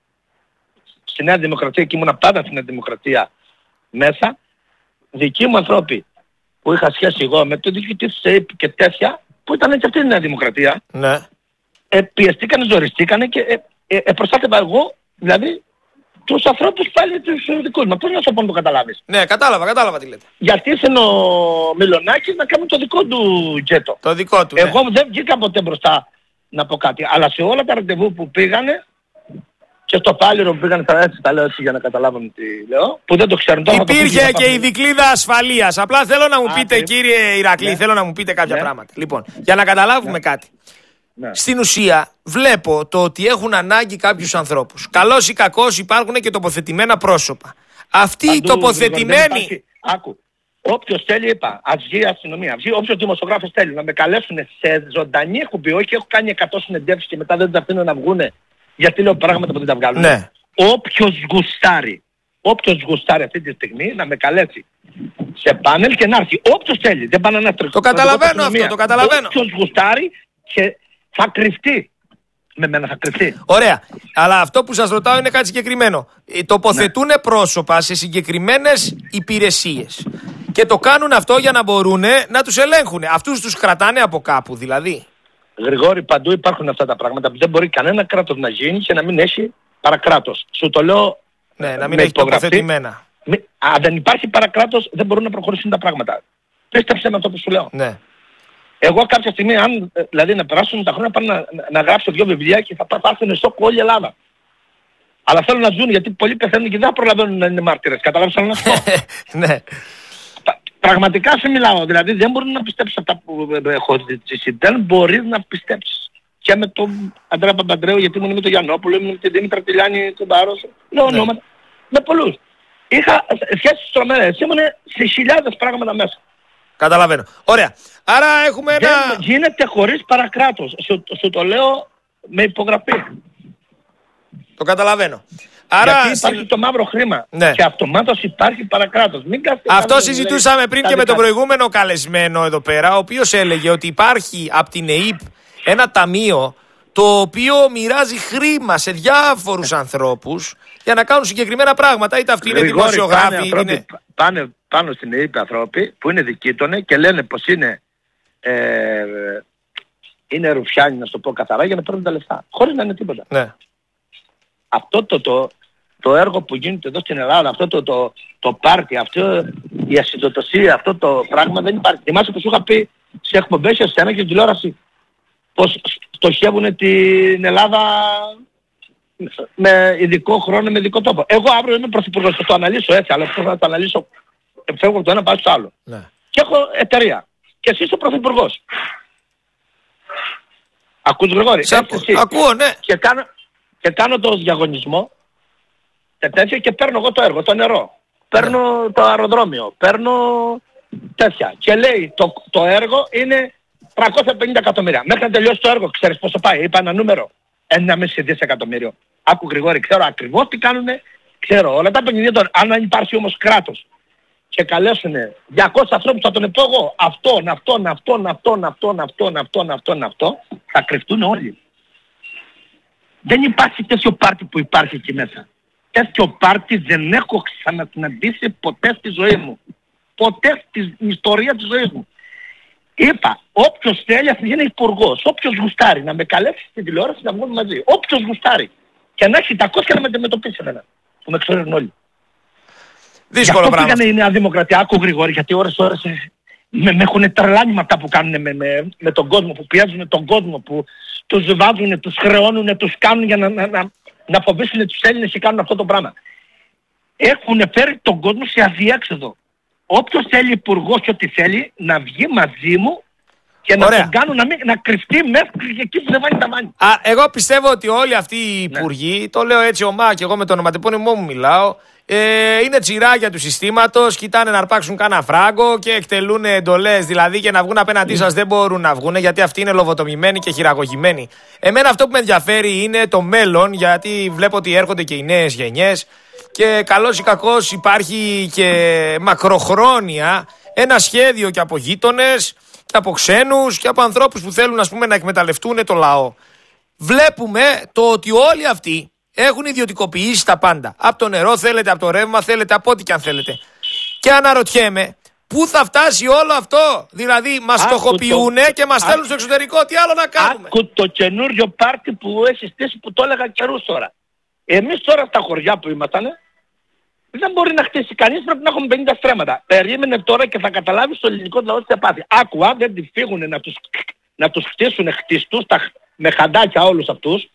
στη Νέα Δημοκρατία και ήμουν πάντα στη Νέα Δημοκρατία μέσα, δικοί μου ανθρώποι που είχα σχέση εγώ με το διοικητή της ΑΕΠ και τέτοια, που ήταν και αυτή η Νέα Δημοκρατία, ναι, πιεστήκανε, ζοριστήκανε και προστάτευα εγώ, δηλαδή, τους ανθρώπους πάλι τους δικούς μας. Πώς να σου πω να το καταλάβεις? Ναι, κατάλαβα τι λέτε. Γιατί ήθελε ο Μιλονάκης να κάνει το δικό του τζέτο. Το δικό του, ναι. Εγώ δεν βγήκα ποτέ μπροστά να πω κάτι. Αλλά σε όλα τα ραντεβού που πήγανε και στο πάλιρο που πήγανε, έτσι τα λέω έτσι για να καταλάβουν τι λέω, που δεν το ξέρουν. Υπήρχε και η δικλείδα ασφαλείας. Απλά θέλω να μου πείτε, κύριε Ηρακλή, ναι, θέλω να μου πείτε κάποια πράγματα. Λοιπόν, για να καταλάβουμε κάτι. Ναι. Στην ουσία βλέπω το ότι έχουν ανάγκη κάποιους ανθρώπους. Καλός ή κακός υπάρχουν και τοποθετημένα πρόσωπα. Αυτοί οι τοποθετημένοι. Άκου. Όποιος θέλει, είπα, ας βγει η αστυνομία. Όποιος δημοσιογράφος θέλει να με καλέσουν σε ζωντανή εκπομπή, όχι έχω κάνει 100 συνεντεύξεις και μετά δεν τα αφήνω να βγούνε γιατί λέω πράγματα που δεν τα βγάλουν. Ναι. Όποιος γουστάρει αυτή τη στιγμή να με καλέσει σε πάνελ και να έρθει. Όποιος θέλει. Δεν πάνε να τρέξει. Το καταλαβαίνω αυτό, το καταλαβαίνω. Όποιος γουστάρει και θα κρυφτεί. Με μένα θα κρυφτεί. Ωραία. Αλλά αυτό που σας ρωτάω είναι κάτι συγκεκριμένο. Τοποθετούν πρόσωπα σε συγκεκριμένες υπηρεσίες. Και το κάνουν αυτό για να μπορούν να τους ελέγχουν. Αυτούς τους κρατάνε από κάπου δηλαδή. Γρηγόρη, παντού υπάρχουν αυτά τα πράγματα που δεν μπορεί κανένα κράτος να γίνει και να μην έχει παρακράτος. Σου το λέω. Ναι, να μην έχει τοποθετημένα. Αν δεν υπάρχει παρακράτος, δεν μπορούν να προχωρήσουν τα πράγματα. Πίστεψε με αυτό που σου λέω. Ναι. Εγώ κάποια στιγμή, αν δηλαδή να περάσουν τα χρόνια, πάνε να γράψω 2 βιβλία και θα πάρθουν σοκ όλη η Ελλάδα. Αλλά θέλω να ζουν γιατί πολλοί πεθαίνουν και δεν θα προλαβαίνουν να είναι μάρτυρες. Καταλάβεις να σου πω. Ναι. Πραγματικά σε μιλάω. Δηλαδή δεν μπορεί να πιστέψεις αυτά που έχω ζητήσει. Δεν μπορείς να πιστέψεις. Και με τον Αντρέα Παπαντρέου, γιατί ήμουν με τον Γιαννόπουλο, ήμουν με την Δήμητρα Τηλιάνη, τον Μπάρος. Λέω ονόματα. Με πολλούς. Είχα σχέσεις τρομερές. Ήμουν σε χιλιάδες πράγματα μέσα. Καταλαβαίνω. Ωραία. Άρα έχουμε ένα... Δεν γίνεται χωρίς παρακράτος. Σου το λέω με υπογραφή. Το καταλαβαίνω. Άρα γιατί υπάρχει το μαύρο χρήμα. Ναι. Και αυτομάτως υπάρχει παρακράτος. Αυτό συζητούσαμε πριν και με τον προηγούμενο καλεσμένο εδώ πέρα, ο οποίος έλεγε ότι υπάρχει από την ΕΥΠ ένα ταμείο το οποίο μοιράζει χρήμα σε διάφορους ανθρώπους για να κάνουν συγκεκριμένα πράγματα. Είτε αυτοί είναι δημοσιογράφοι. Πάνε πάνω στην ΕΥΠ ανθρώποι που είναι δικήτονε και λένε πως είναι ρουφιάνοι, να σου το πω καθαρά, για να παίρνουν τα λεφτά. Χωρίς να είναι τίποτα. Ναι. Αυτό το έργο που γίνεται εδώ στην Ελλάδα, αυτό το πάρτι, αυτό η ασυντοτοσία, αυτό το πράγμα δεν υπάρχει. Θυμάσαι που σου είχα πει σε εκπομπές σε σένα και στην τηλεόραση πως στοχεύουν την Ελλάδα με ειδικό χρόνο, με ειδικό τόπο. Εγώ αύριο είμαι πρωθυπουργός, θα το αναλύσω έτσι, αλλά θα το αναλύσω, φεύγω από το ένα πάω στο άλλο. Ναι. Και έχω εταιρεία. Και εσύ είσαι ο πρωθυπουργός. Ακούς Γρηγόρη? Ακούω, ναι. Και κάνω το διαγωνισμό και παίρνω εγώ το έργο, το νερό. Παίρνω το αεροδρόμιο, παίρνω τέτοια. Και λέει το έργο είναι 350 εκατομμύρια. Μέχρι να τελειώσει το έργο, ξέρεις πόσο πάει? Είπα ένα νούμερο. 1,5 δισεκατομμύριο. Άκου Γρηγόρη, ξέρω ακριβώς τι κάνουνε, ξέρω όλα τα παιχνίδια τώρα. Αν υπάρχει όμως κράτος και καλέσουνε 200 ανθρώπους, θα τον πω εγώ. Αυτό, θα κρυφτούν όλοι. Δεν υπάρχει τέτοιο πάρτι που υπάρχει εκεί μέσα. Τέτοιο πάρτι δεν έχω ξανασυναντήσει ποτέ στη ζωή μου. Ποτέ στην ιστορία της ζωής μου. Είπα, όποιος θέλει να είναι υπουργός, όποιος γουστάρει να με καλέσει στην τηλεόραση να βγούμε μαζί. Όποιος γουστάρει. Και να έχει τα κόσια να με αντιμετωπίσει εμένα. Που με ξέρουν όλοι. Δύσκολο πράγμα. Αυτό πήγανε η Νέα Δημοκρατία. Άκου Γρηγόρη, γιατί ώρες με έχουν τρελάνει με αυτά που κάνουν με τον κόσμο, που πιέζουν τον κόσμο, που τους βάζουν, τους χρεώνουν, τους κάνουν για να φοβήσουν τους Έλληνες και κάνουν αυτό το πράγμα. Έχουν φέρει τον κόσμο σε αδιέξοδο. Όποιος θέλει υπουργός και ό,τι θέλει να βγει μαζί μου και να τον κάνουν να κρυφτεί μέχρι εκεί που δεν βάνει τα μάνια. Εγώ πιστεύω ότι όλοι αυτοί οι υπουργοί, το λέω έτσι ομά και εγώ με τον ονοματεπώνυμό μου μιλάω, είναι τσιράκια του συστήματος, κοιτάνε να αρπάξουν κάνα φράγκο και εκτελούν εντολές. Δηλαδή και να βγουν απέναντί σας δεν μπορούν να βγουν γιατί αυτοί είναι λοβοτομημένοι και χειραγωγημένοι. Εμένα αυτό που με ενδιαφέρει είναι το μέλλον, γιατί βλέπω ότι έρχονται και οι νέες γενιές και καλώς ή κακώς υπάρχει και μακροχρόνια ένα σχέδιο και από γείτονες και από ξένους και από ανθρώπους που θέλουν να εκμεταλλευτούν το λαό. Βλέπουμε το ότι όλοι αυτοί έχουν ιδιωτικοποιήσει τα πάντα. Από το νερό θέλετε, από το ρεύμα θέλετε, από ό,τι και αν θέλετε. Και αναρωτιέμαι, πού θα φτάσει όλο αυτό? Δηλαδή μας στοχοποιούνε και μας στέλνουν στο εξωτερικό. Τι άλλο να κάνουμε? Άκου το καινούριο πάρτι που έχει στήσει, που το έλεγα καιρούς τώρα. Εμείς τώρα στα χωριά που ήμασταν, δεν μπορεί να χτίσει κανείς, πρέπει να έχουμε 50 στρέμματα. Περίμενε τώρα και θα καταλάβεις το ελληνικό λαό τι θα πάθει. Άκου, αν δεν τη φύγουν να τους χτίσουν χτιστούς με χαντάκια όλους αυτούς,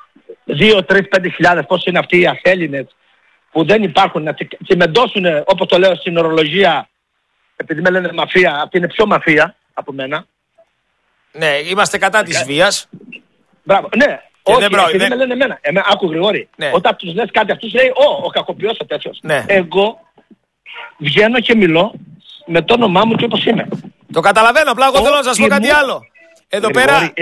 2, 3, 5.000 πώς είναι αυτοί οι Αθέλληνες που δεν υπάρχουν, να τσιμεντώσουν, όπως το λέω στην ορολογία, επειδή με λένε μαφία, αυτή είναι πιο μαφία από μένα. Ναι, είμαστε κατά της βίας. Μπράβο, ναι. Όχι, επειδή με λένε εμένα. Άκου Γρηγόρη, όταν τους λες κάτι αυτούς λέει ο κακοποιός ο τέτοιος. Εγώ βγαίνω και μιλώ με το όνομά μου και όπως είμαι. Το καταλαβαίνω, απλά εγώ θέλω να σας πω κάτι άλλο. Εδώ πέρα,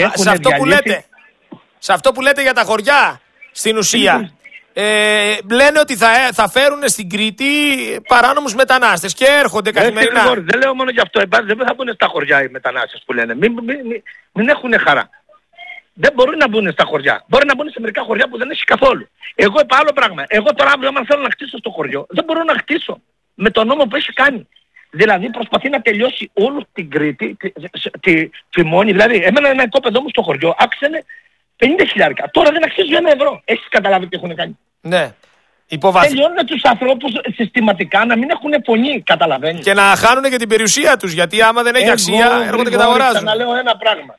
σε αυτό που λέτε για τα χωριά, στην ουσία, λένε ότι θα φέρουν στην Κρήτη παράνομους μετανάστες και έρχονται καθημερινά. Δεν λέω μόνο γι' αυτό, δεν θα μπουν στα χωριά οι μετανάστες που λένε. Μην έχουν χαρά. Δεν μπορούν να μπουν στα χωριά. Μπορεί να μπουν σε μερικά χωριά που δεν έχει καθόλου. Εγώ είπα άλλο πράγμα. Εγώ τώρα αύριο, άμα θέλω να χτίσω στο χωριό, δεν μπορώ να χτίσω με τον νόμο που έχει κάνει. Δηλαδή προσπαθεί να τελειώσει όλη την Κρήτη, τη φημώνει. Δηλαδή, εμένα ένα οικόπεδο μου στο χωριό άξενε 50.000. Τώρα δεν αξίζει €1. Έχεις καταλάβει τι έχουν κάνει. Ναι. Τελειώνουν τους ανθρώπους συστηματικά να μην έχουν φωνή, καταλαβαίνεις. Και να χάνουν και την περιουσία τους, γιατί άμα δεν έχει αξία έρχονται και τα αγοράζουν. Να λέω ένα πράγμα.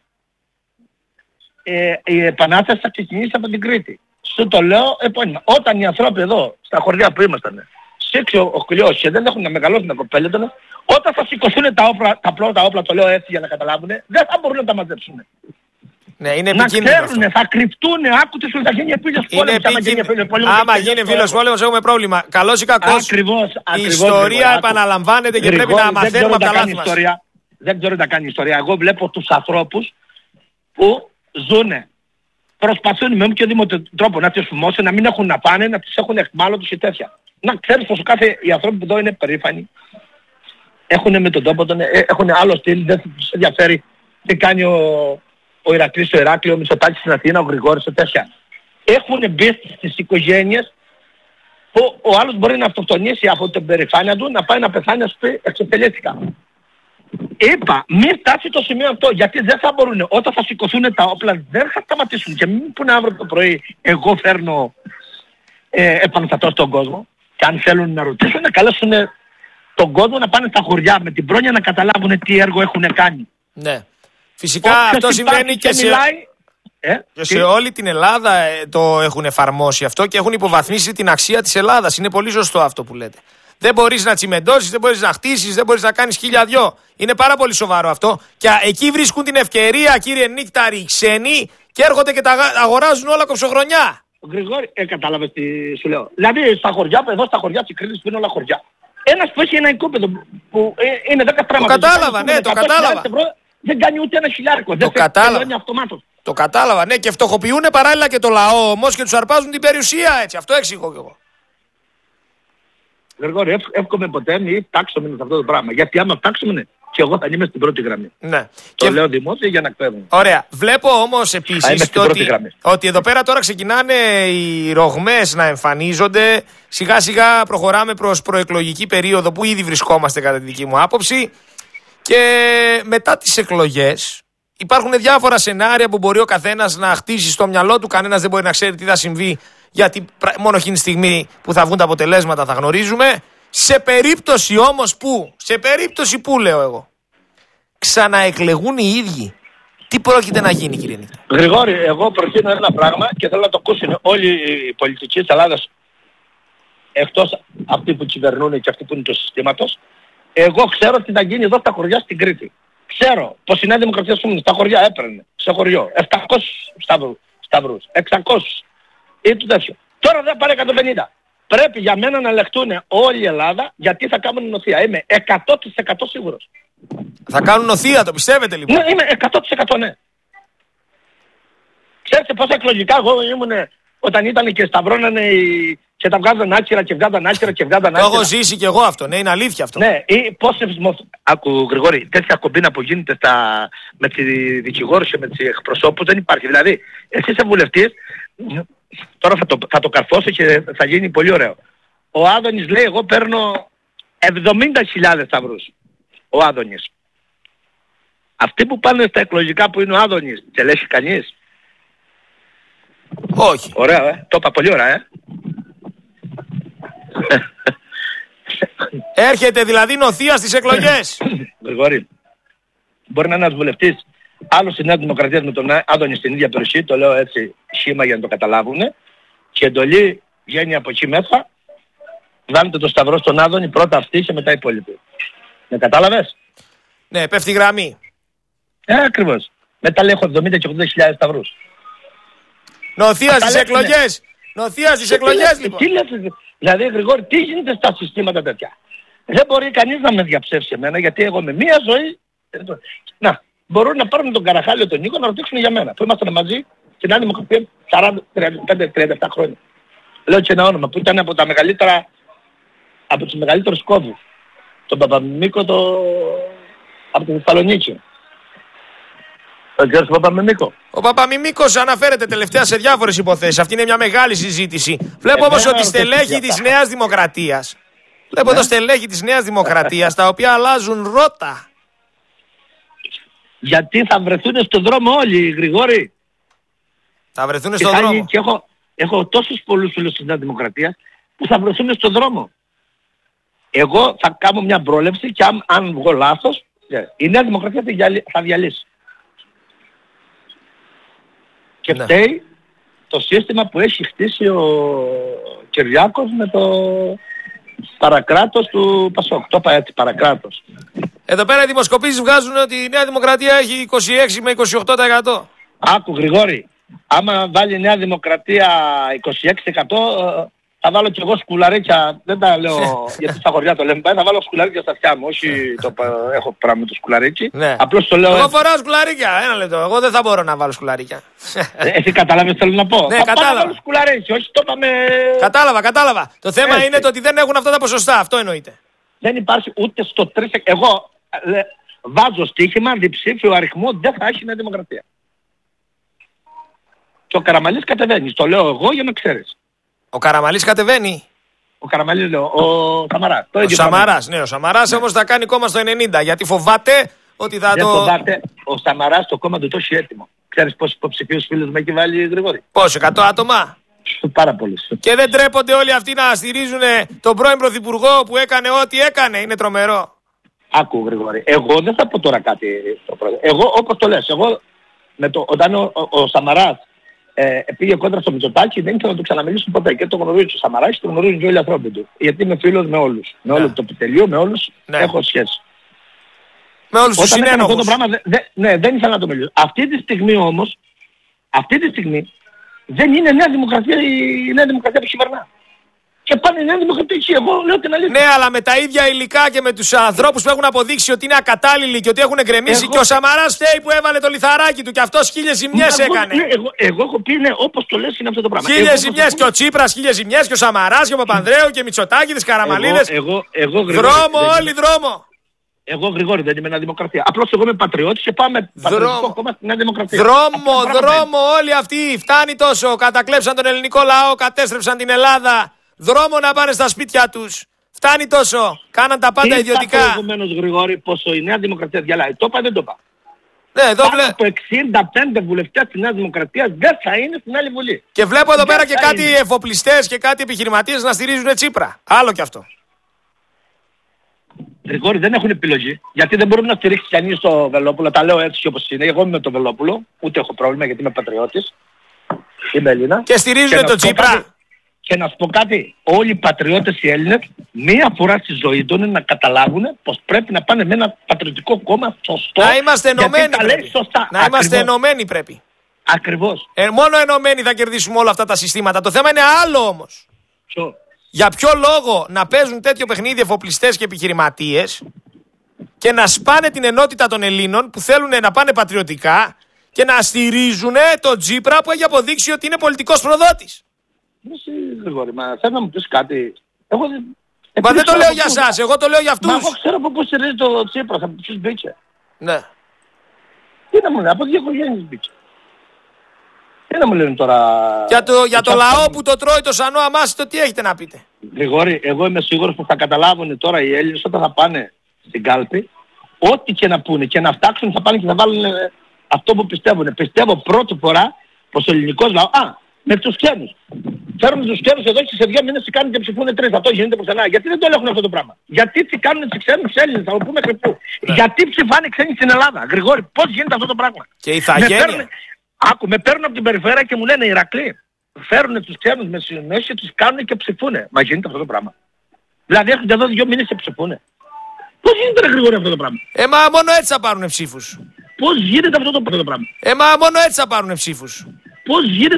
Η επανάσταση θα ξεκινήσει από την Κρήτη. Σου το λέω επώνυμα. Όταν οι ανθρώποι εδώ, στα χωριά που ήμασταν, σήξει ο κλειός και δεν έχουν να μεγαλώσουν να κοπέλετον, όταν θα σηκωθούν τα πρώτα όπλα, το λέω έτσι για να καταλάβουν, δεν θα μπορούν να τα μαζέψουν. Ναι, είναι να ξέρουν, θα κρυφτούν, άκουτες ότι θα γίνει εμφύλιος πόλεμος. Άμα γίνει εμφύλιος πόλεμος έχουμε πρόβλημα. Καλός ή κακός, η ιστορία επαναλαμβάνεται και πρέπει να μαθαίνουμε από τα λάθη μας. Δεν ξέρω τι θα κάνει η ιστορία. Εγώ βλέπω τους ανθρώπους που ζουνε. Προσπαθούν με οποιοδήποτε τρόπο να τις φημώσουν, να μην έχουν να πάνε, να τις έχουν εχμάλωτους και τέτοια. Να ξέρεις πως οι άνθρωποι που εδώ είναι περήφανοι. Έχουν με τον τόπο, έχουν άλλο στυλ, δεν τους ενδιαφέρει τι κάνει ο Ηρακλής στο Ηράκλειο, ο Μητσοτάκης στην Αθήνα, ο Γρηγόρης και τέτοια. Έχουν μπει στις οικογένειες που ο άλλος μπορεί να αυτοκτονήσει από την περηφάνεια του, να πάει να πεθάνει, να σου πει εξετελέστηκα. Είπα, μην φτάσει το σημείο αυτό, γιατί δεν θα μπορούν. Όταν θα σηκωθούν τα όπλα δεν θα σταματήσουν. Και μην πούνε αύριο το πρωί, εγώ φέρνω επαναστατώ στον κόσμο. Και αν θέλουν να ρωτήσουν, να καλέσουν τον κόσμο να πάνε στα χωριά με την πρόνοια να καταλάβουν τι έργο έχουν κάνει. Ναι. Φυσικά αυτό συμβαίνει και σε όλη την Ελλάδα το έχουν εφαρμόσει αυτό και έχουν υποβαθμίσει την αξία της Ελλάδας. Είναι πολύ σωστό αυτό που λέτε. Δεν μπορείς να τσιμεντώσεις, δεν μπορείς να χτίσεις, δεν μπορείς να κάνεις 1002. Είναι πάρα πολύ σοβαρό αυτό. Και εκεί βρίσκουν την ευκαιρία, κύριε Νίκταρη, οι ξένοι και έρχονται και τα αγοράζουν όλα κοψοχρονιά. Γρηγόρη, κατάλαβες τι σου λέω. Δηλαδή στα χωριά, εδώ στα χωριά της Κρήτης που είναι όλα χωριά. Ένας που έχει ένα οικόπεδο που είναι 10 πράγματα. Το κατάλαβα, ναι, το κατάλαβα. Δεν κάνει ούτε €1.000. Το κατάλαβα. Το κατάλαβα, ναι, και φτωχοποιούν παράλληλα και το λαό όμως και τους αρπάζουν την περιουσία έτσι. Αυτό εξηγώ κι εγώ. Γρηγόρη, εύχομαι ποτέ μην φτάξουμε σε αυτό το πράγμα. Γιατί άμα φτάξουμε, και εγώ θα είμαι στην πρώτη γραμμή. Ναι. Το λέω δημόσια για να ξέρουν. Ωραία. Βλέπω όμως επίσης ότι εδώ πέρα τώρα ξεκινάνε οι ρογμές να εμφανίζονται. Σιγά σιγά προχωράμε προς προεκλογική περίοδο που ήδη βρισκόμαστε κατά τη δική μου άποψη. Και μετά τις εκλογές υπάρχουν διάφορα σενάρια που μπορεί ο καθένας να χτίσει στο μυαλό του. Κανένας δεν μπορεί να ξέρει τι θα συμβεί, γιατί μόνο εκείνη τη στιγμή που θα βγουν τα αποτελέσματα θα γνωρίζουμε. Σε περίπτωση όμως που λέω εγώ, ξαναεκλεγούν οι ίδιοι, τι πρόκειται να γίνει, κύριε Νίχτα? Γρηγόρη, εγώ προτείνω ένα πράγμα και θέλω να το ακούσουν όλοι οι πολιτικοί της Ελλάδας, εκτός αυτοί που κυβερνούν και αυτοί που είναι του συστήματος. Εγώ ξέρω τι θα γίνει εδώ στα χωριά στην Κρήτη. Ξέρω πως η Νέα Δημοκρατία στα χωριά έπαιρνε, σε χωριό, 700 σταυρούς, 600 ή το τέτοιο. Τώρα δεν πάρει 150. Πρέπει για μένα να λεχτούν όλη η Ελλάδα γιατί θα κάνουν νοθεία. Είμαι 100% σίγουρος. Θα κάνουν νοθεία, το πιστεύετε λοιπόν? Ναι, είμαι 100% ναι. Ξέρετε πόσα εκλογικά εγώ ήμουν όταν ήταν και σταυρώνανε και τα βγάζαν άκυρα και βγάζαν άκυρα και βγάζαν άκυρα. Το έχω ζήσει κι εγώ αυτό, ναι, είναι αλήθεια αυτό. Ναι, ή πόσες... Άκου Γρηγόρη, τέτοια κομπίνα που γίνεται με τη δικηγόρους και με τις εκπροσώπους δεν υπάρχει. Δηλαδή, εσύ είσαι βουλευτής, τώρα θα το καρφώσω και θα γίνει πολύ ωραίο. Ο Άδωνης λέει εγώ παίρνω 70.000 σταυρούς. Ο Άδωνης. Αυτοί που πάνε στα εκλογικά που είναι ο Άδωνης, τελέσει κανείς? Όχι. Ωραία, το είπα πολύ ωραία, Έρχεται δηλαδή νοθεία στις εκλογές. Γρηγόρη, μπορεί να είναι ένας βουλευτής, άλλος στη Νέα Δημοκρατία με τον Άδωνη στην ίδια περιοχή, το λέω έτσι σχήμα για να το καταλάβουν, και εντολή βγαίνει από εκεί μέσα, βάλετε το σταυρό στον Άδωνη, πρώτα αυτή και μετά οι υπόλοιποι. Με κατάλαβες? Ναι, πέφτει γραμμή. Ακριβώς. Μετά λέει έχω 70 και 80.000 σταυρούς. Νοθεία στις εκλογές. Νοθεία στις εκλογές, λοιπόν. Τι λες, δηλαδή, Γρηγόρη, τι γίνεται στα συστήματα τέτοια. Δεν μπορεί κανείς να με διαψεύσει εμένα, γιατί εγώ με μία ζωή... Να, μπορούν να πάρουν τον Καραχάλιο τον Νίκο να ρωτήσουν για μένα. Που ήμασταν μαζί στην Νέα Δημοκρατία 40-35-37 χρόνια. Λέω και ένα όνομα που ήταν από τα μεγαλύτερα, από τους μεγαλύτερους κόβους. Τον Παπαμιμίκο από τη Θεσσαλονίκη. Τον κύριο Παπαμιμίκο. Ο Παπαμιμίκος αναφέρεται τελευταία σε διάφορες υποθέσεις. Αυτή είναι μια μεγάλη συζήτηση. Βλέπω όμως ότι στελέχη της Νέας Δημοκρατίας. Βλέπω εδώ στελέχη της Νέας Δημοκρατίας, τα οποία αλλάζουν ρότα. Γιατί θα βρεθούν στον δρόμο όλοι, Γρηγόρη. Θα βρεθούν στον δρόμο. Και έχω τόσους πολλούς φίλους της Νέας Δημοκρατίας που θα βρεθούν στον δρόμο. Εγώ θα κάνω μια πρόληψη και αν βγω λάθος, η Νέα Δημοκρατία θα διαλύσει. Και φταίει το σύστημα που έχει χτίσει ο Κυριάκος με το παρακράτος του Πασόκ. Το είπα έτσι, παρακράτος. Εδώ πέρα οι δημοσκοπήσεις βγάζουν ότι η Νέα Δημοκρατία έχει 26 με 28%. Άκου, Γρηγόρη, άμα βάλει η Νέα Δημοκρατία 26%, θα βάλω κι εγώ σκουλαρίκια, δεν τα λέω γιατί στα χωριά το λέμε, θα βάλω σκουλαρίκια στα αυτιά μου, όχι το έχω πράγμα το σκουλαρίκι. Ναι. Απλώς το λέω... Εγώ φοράω σκουλαρίκια, ένα λεπτό, εγώ δεν θα μπορώ να βάλω σκουλαρίκια. Εσύ κατάλαβες τι θέλω να πω. Ναι, θα κατάλαβα. βάλω σκουλαρίκι, όχι το είπαμε... Κατάλαβα. Το θέμα είναι το ότι δεν έχουν αυτά τα ποσοστά, αυτό εννοείται. Δεν υπάρχει ούτε στο 3... Εγώ βάζω στοίχημα, διψήφιο αριθμό, δεν θα έχει Νέα Δημοκρατία. Και ο Καραμανλής κατεβαίνει, το λέω εγώ για να ξέρεις. Ο Καραμανλής κατεβαίνει. Ο Καραμανλής λέω, ο Σαμαράς. Ο Σαμαράς, ναι, ο Σαμαράς όμως θα κάνει κόμμα στο 90, γιατί φοβάται ότι θα δεν φοβάται, ο Σαμαράς το κόμμα του το έχει έτοιμο. Ξέρεις πόσους υποψηφίους φίλους με έχει βάλει, Γρηγόρη? Πόσο, 100 άτομα? Πάρα πολλούς. Και δεν τρέπονται όλοι αυτοί να στηρίζουν τον πρώην Πρωθυπουργό που έκανε ό,τι έκανε, είναι τρομερό. Άκου, Γρηγόρη, εγώ δεν θα πω τώρα κάτι στο πρόεδρο. Εγώ όπως το λες, εγώ όταν ο Σαμαράς πήγε κόντρα στο Μητσοτάκη, δεν ήθελα να το ξαναμιλήσουν ποτέ. Και το γνωρίζει ο Σαμαράς, το γνωρίζουν και όλοι οι ανθρώποι του. Γιατί είμαι φίλος με όλους. Με όλο το επιτελείο, με όλους έχω σχέση. Με όλους τους συνένοχους. Αυτό το πράγμα, δεν ήθελα να το μιλήσω. Αυτή τη στιγμή όμως, δεν είναι Νέα Δημοκρατία η Νέα Δημοκρατία που κυβερνά. Και πάνε η Νέα Δημοκρατία εκεί, εγώ λέω την αλήθεια. Ναι, αλλά με τα ίδια υλικά και με τους ανθρώπους που έχουν αποδείξει ότι είναι ακατάλληλοι και ότι έχουν γκρεμίσει. Και ο Σαμαράς φταίει που έβαλε το λιθαράκι του και αυτός 1000 ζημιές έκανε. Εγώ έχω πει, όπως το λες είναι αυτό το πράγμα. 1000 ζημιές και ο Τσίπρας 1000 ζημιές και ο Σαμαράς και ο Παπανδρέου και Μητσοτάκηδες, Καραμανλίδες. Δρόμο, όλοι δρόμο. Εγώ, Γρηγόρη, δεν είμαι Νέα Δημοκρατία. Απλώς εγώ είμαι πατριώτης και πάμε πατριωτικό κόμμα στη Νέα Δημοκρατία. Δρόμο όλοι αυτοί. Φτάνει τόσο. Κατακλέψαν τον ελληνικό λαό, κατέστρεψαν την Ελλάδα. Δρόμο να πάνε στα σπίτια τους. Φτάνει τόσο. Κάναν τα πάντα ιδιωτικά. Είπα προηγουμένως, Γρηγόρη, πόσο η Νέα Δημοκρατία διαλάει. Το είπα, δεν το είπα. Ναι, εδώ από 65 βουλευτές της Νέας Δημοκρατίας δεν θα είναι στην άλλη βουλή. Και βλέπω εδώ πέρα και κάτι εφοπλιστές και κάτι επιχειρηματίες να στηρίζουν Τσίπρα. Άλλο κι αυτό. Γρηγόρη, δεν έχουν επιλογή. Γιατί δεν μπορούν να στηρίξει κανείς το Βελόπουλο. Τα λέω έτσι όπως είναι. Εγώ είμαι με το Βελόπουλο. Ούτε έχω πρόβλημα γιατί είμαι πατριώτης. Είμαι Έλληνα. Και στηρίζουν τον Τσίπρα. Και να σου πω κάτι. Όλοι οι πατριώτες οι Έλληνες μία φορά στη ζωή τους να καταλάβουν πως πρέπει να πάνε με ένα πατριωτικό κόμμα σωστό. Να είμαστε ενωμένοι πρέπει. Να είμαστε ενωμένοι πρέπει. Ακριβώς. Μόνο ενωμένοι θα κερδίσουμε όλα αυτά τα συστήματα. Το θέμα είναι άλλο όμως. Ποιο? Για ποιο λόγο να παίζουν τέτοιο παιχνίδι εφοπλιστές και επιχειρηματίες και να σπάνε την ενότητα των Ελλήνων που θέλουν να πάνε πατριωτικά και να στηρίζουν τον Τσίπρα που έχει αποδείξει ότι είναι πολιτικός προδότης. Εσύ, Γρηγόρη, μα θέλω να μου πεις κάτι. Μα δεν το λέω για σας, εγώ το λέω για αυτούς. Μα εγώ ξέρω από πού στηρίζει το Τσίπρα, από ποιους μπήκε. Ναι. Τι να μου λέει, από δύο οικογένειες μπήκε. Τι να μου λένε τώρα... Για το λαό που το τρώει το σανό αμάσιτο, τι έχετε να πείτε? Γρηγόρη, εγώ είμαι σίγουρος που θα καταλάβουν τώρα οι Έλληνες όταν θα πάνε στην κάλπη, ό,τι και να πούνε και να φτάξουν θα πάνε και θα βάλουν αυτό που πιστεύουν. Πιστεύω πρώτη φορά πως ο ελληνικός λαός... με τους ξένους. Φέρουν τους ξένους εδώ και σε 2 μήνες τι κάνουν και ψηφούν 3. Αυτό γίνεται πουθενά. Γιατί δεν το ελέγχουν αυτό το πράγμα? Γιατί τι κάνουν τους ξένους Έλληνες, θα το πούμε μέχρι πού? Γιατί ψηφάνε ξένοι στην Ελλάδα? Γρηγόρη, πώς γίνεται αυτό το πράγμα? Και η ηθαγένεια. Με παίρνουν από την περιφέρεια και μου λένε Ηρακλή, φέρουν τους ξένους με συνεννόηση και τους κάνουν και ψηφούνε. Μα γίνεται αυτό το πράγμα? Δηλαδή έρχονται εδώ 2 μήνες και ψηφούνε. Πώς γίνεται, Γρηγόρη, αυτό το πράγμα? Μα μόνο έτσι θα πάρουν ψήφους. Πώς γίνεται αυτό το πράγμα? Μα μόνο έτσι θα πάρουν ψήφους. Πώς γίνεται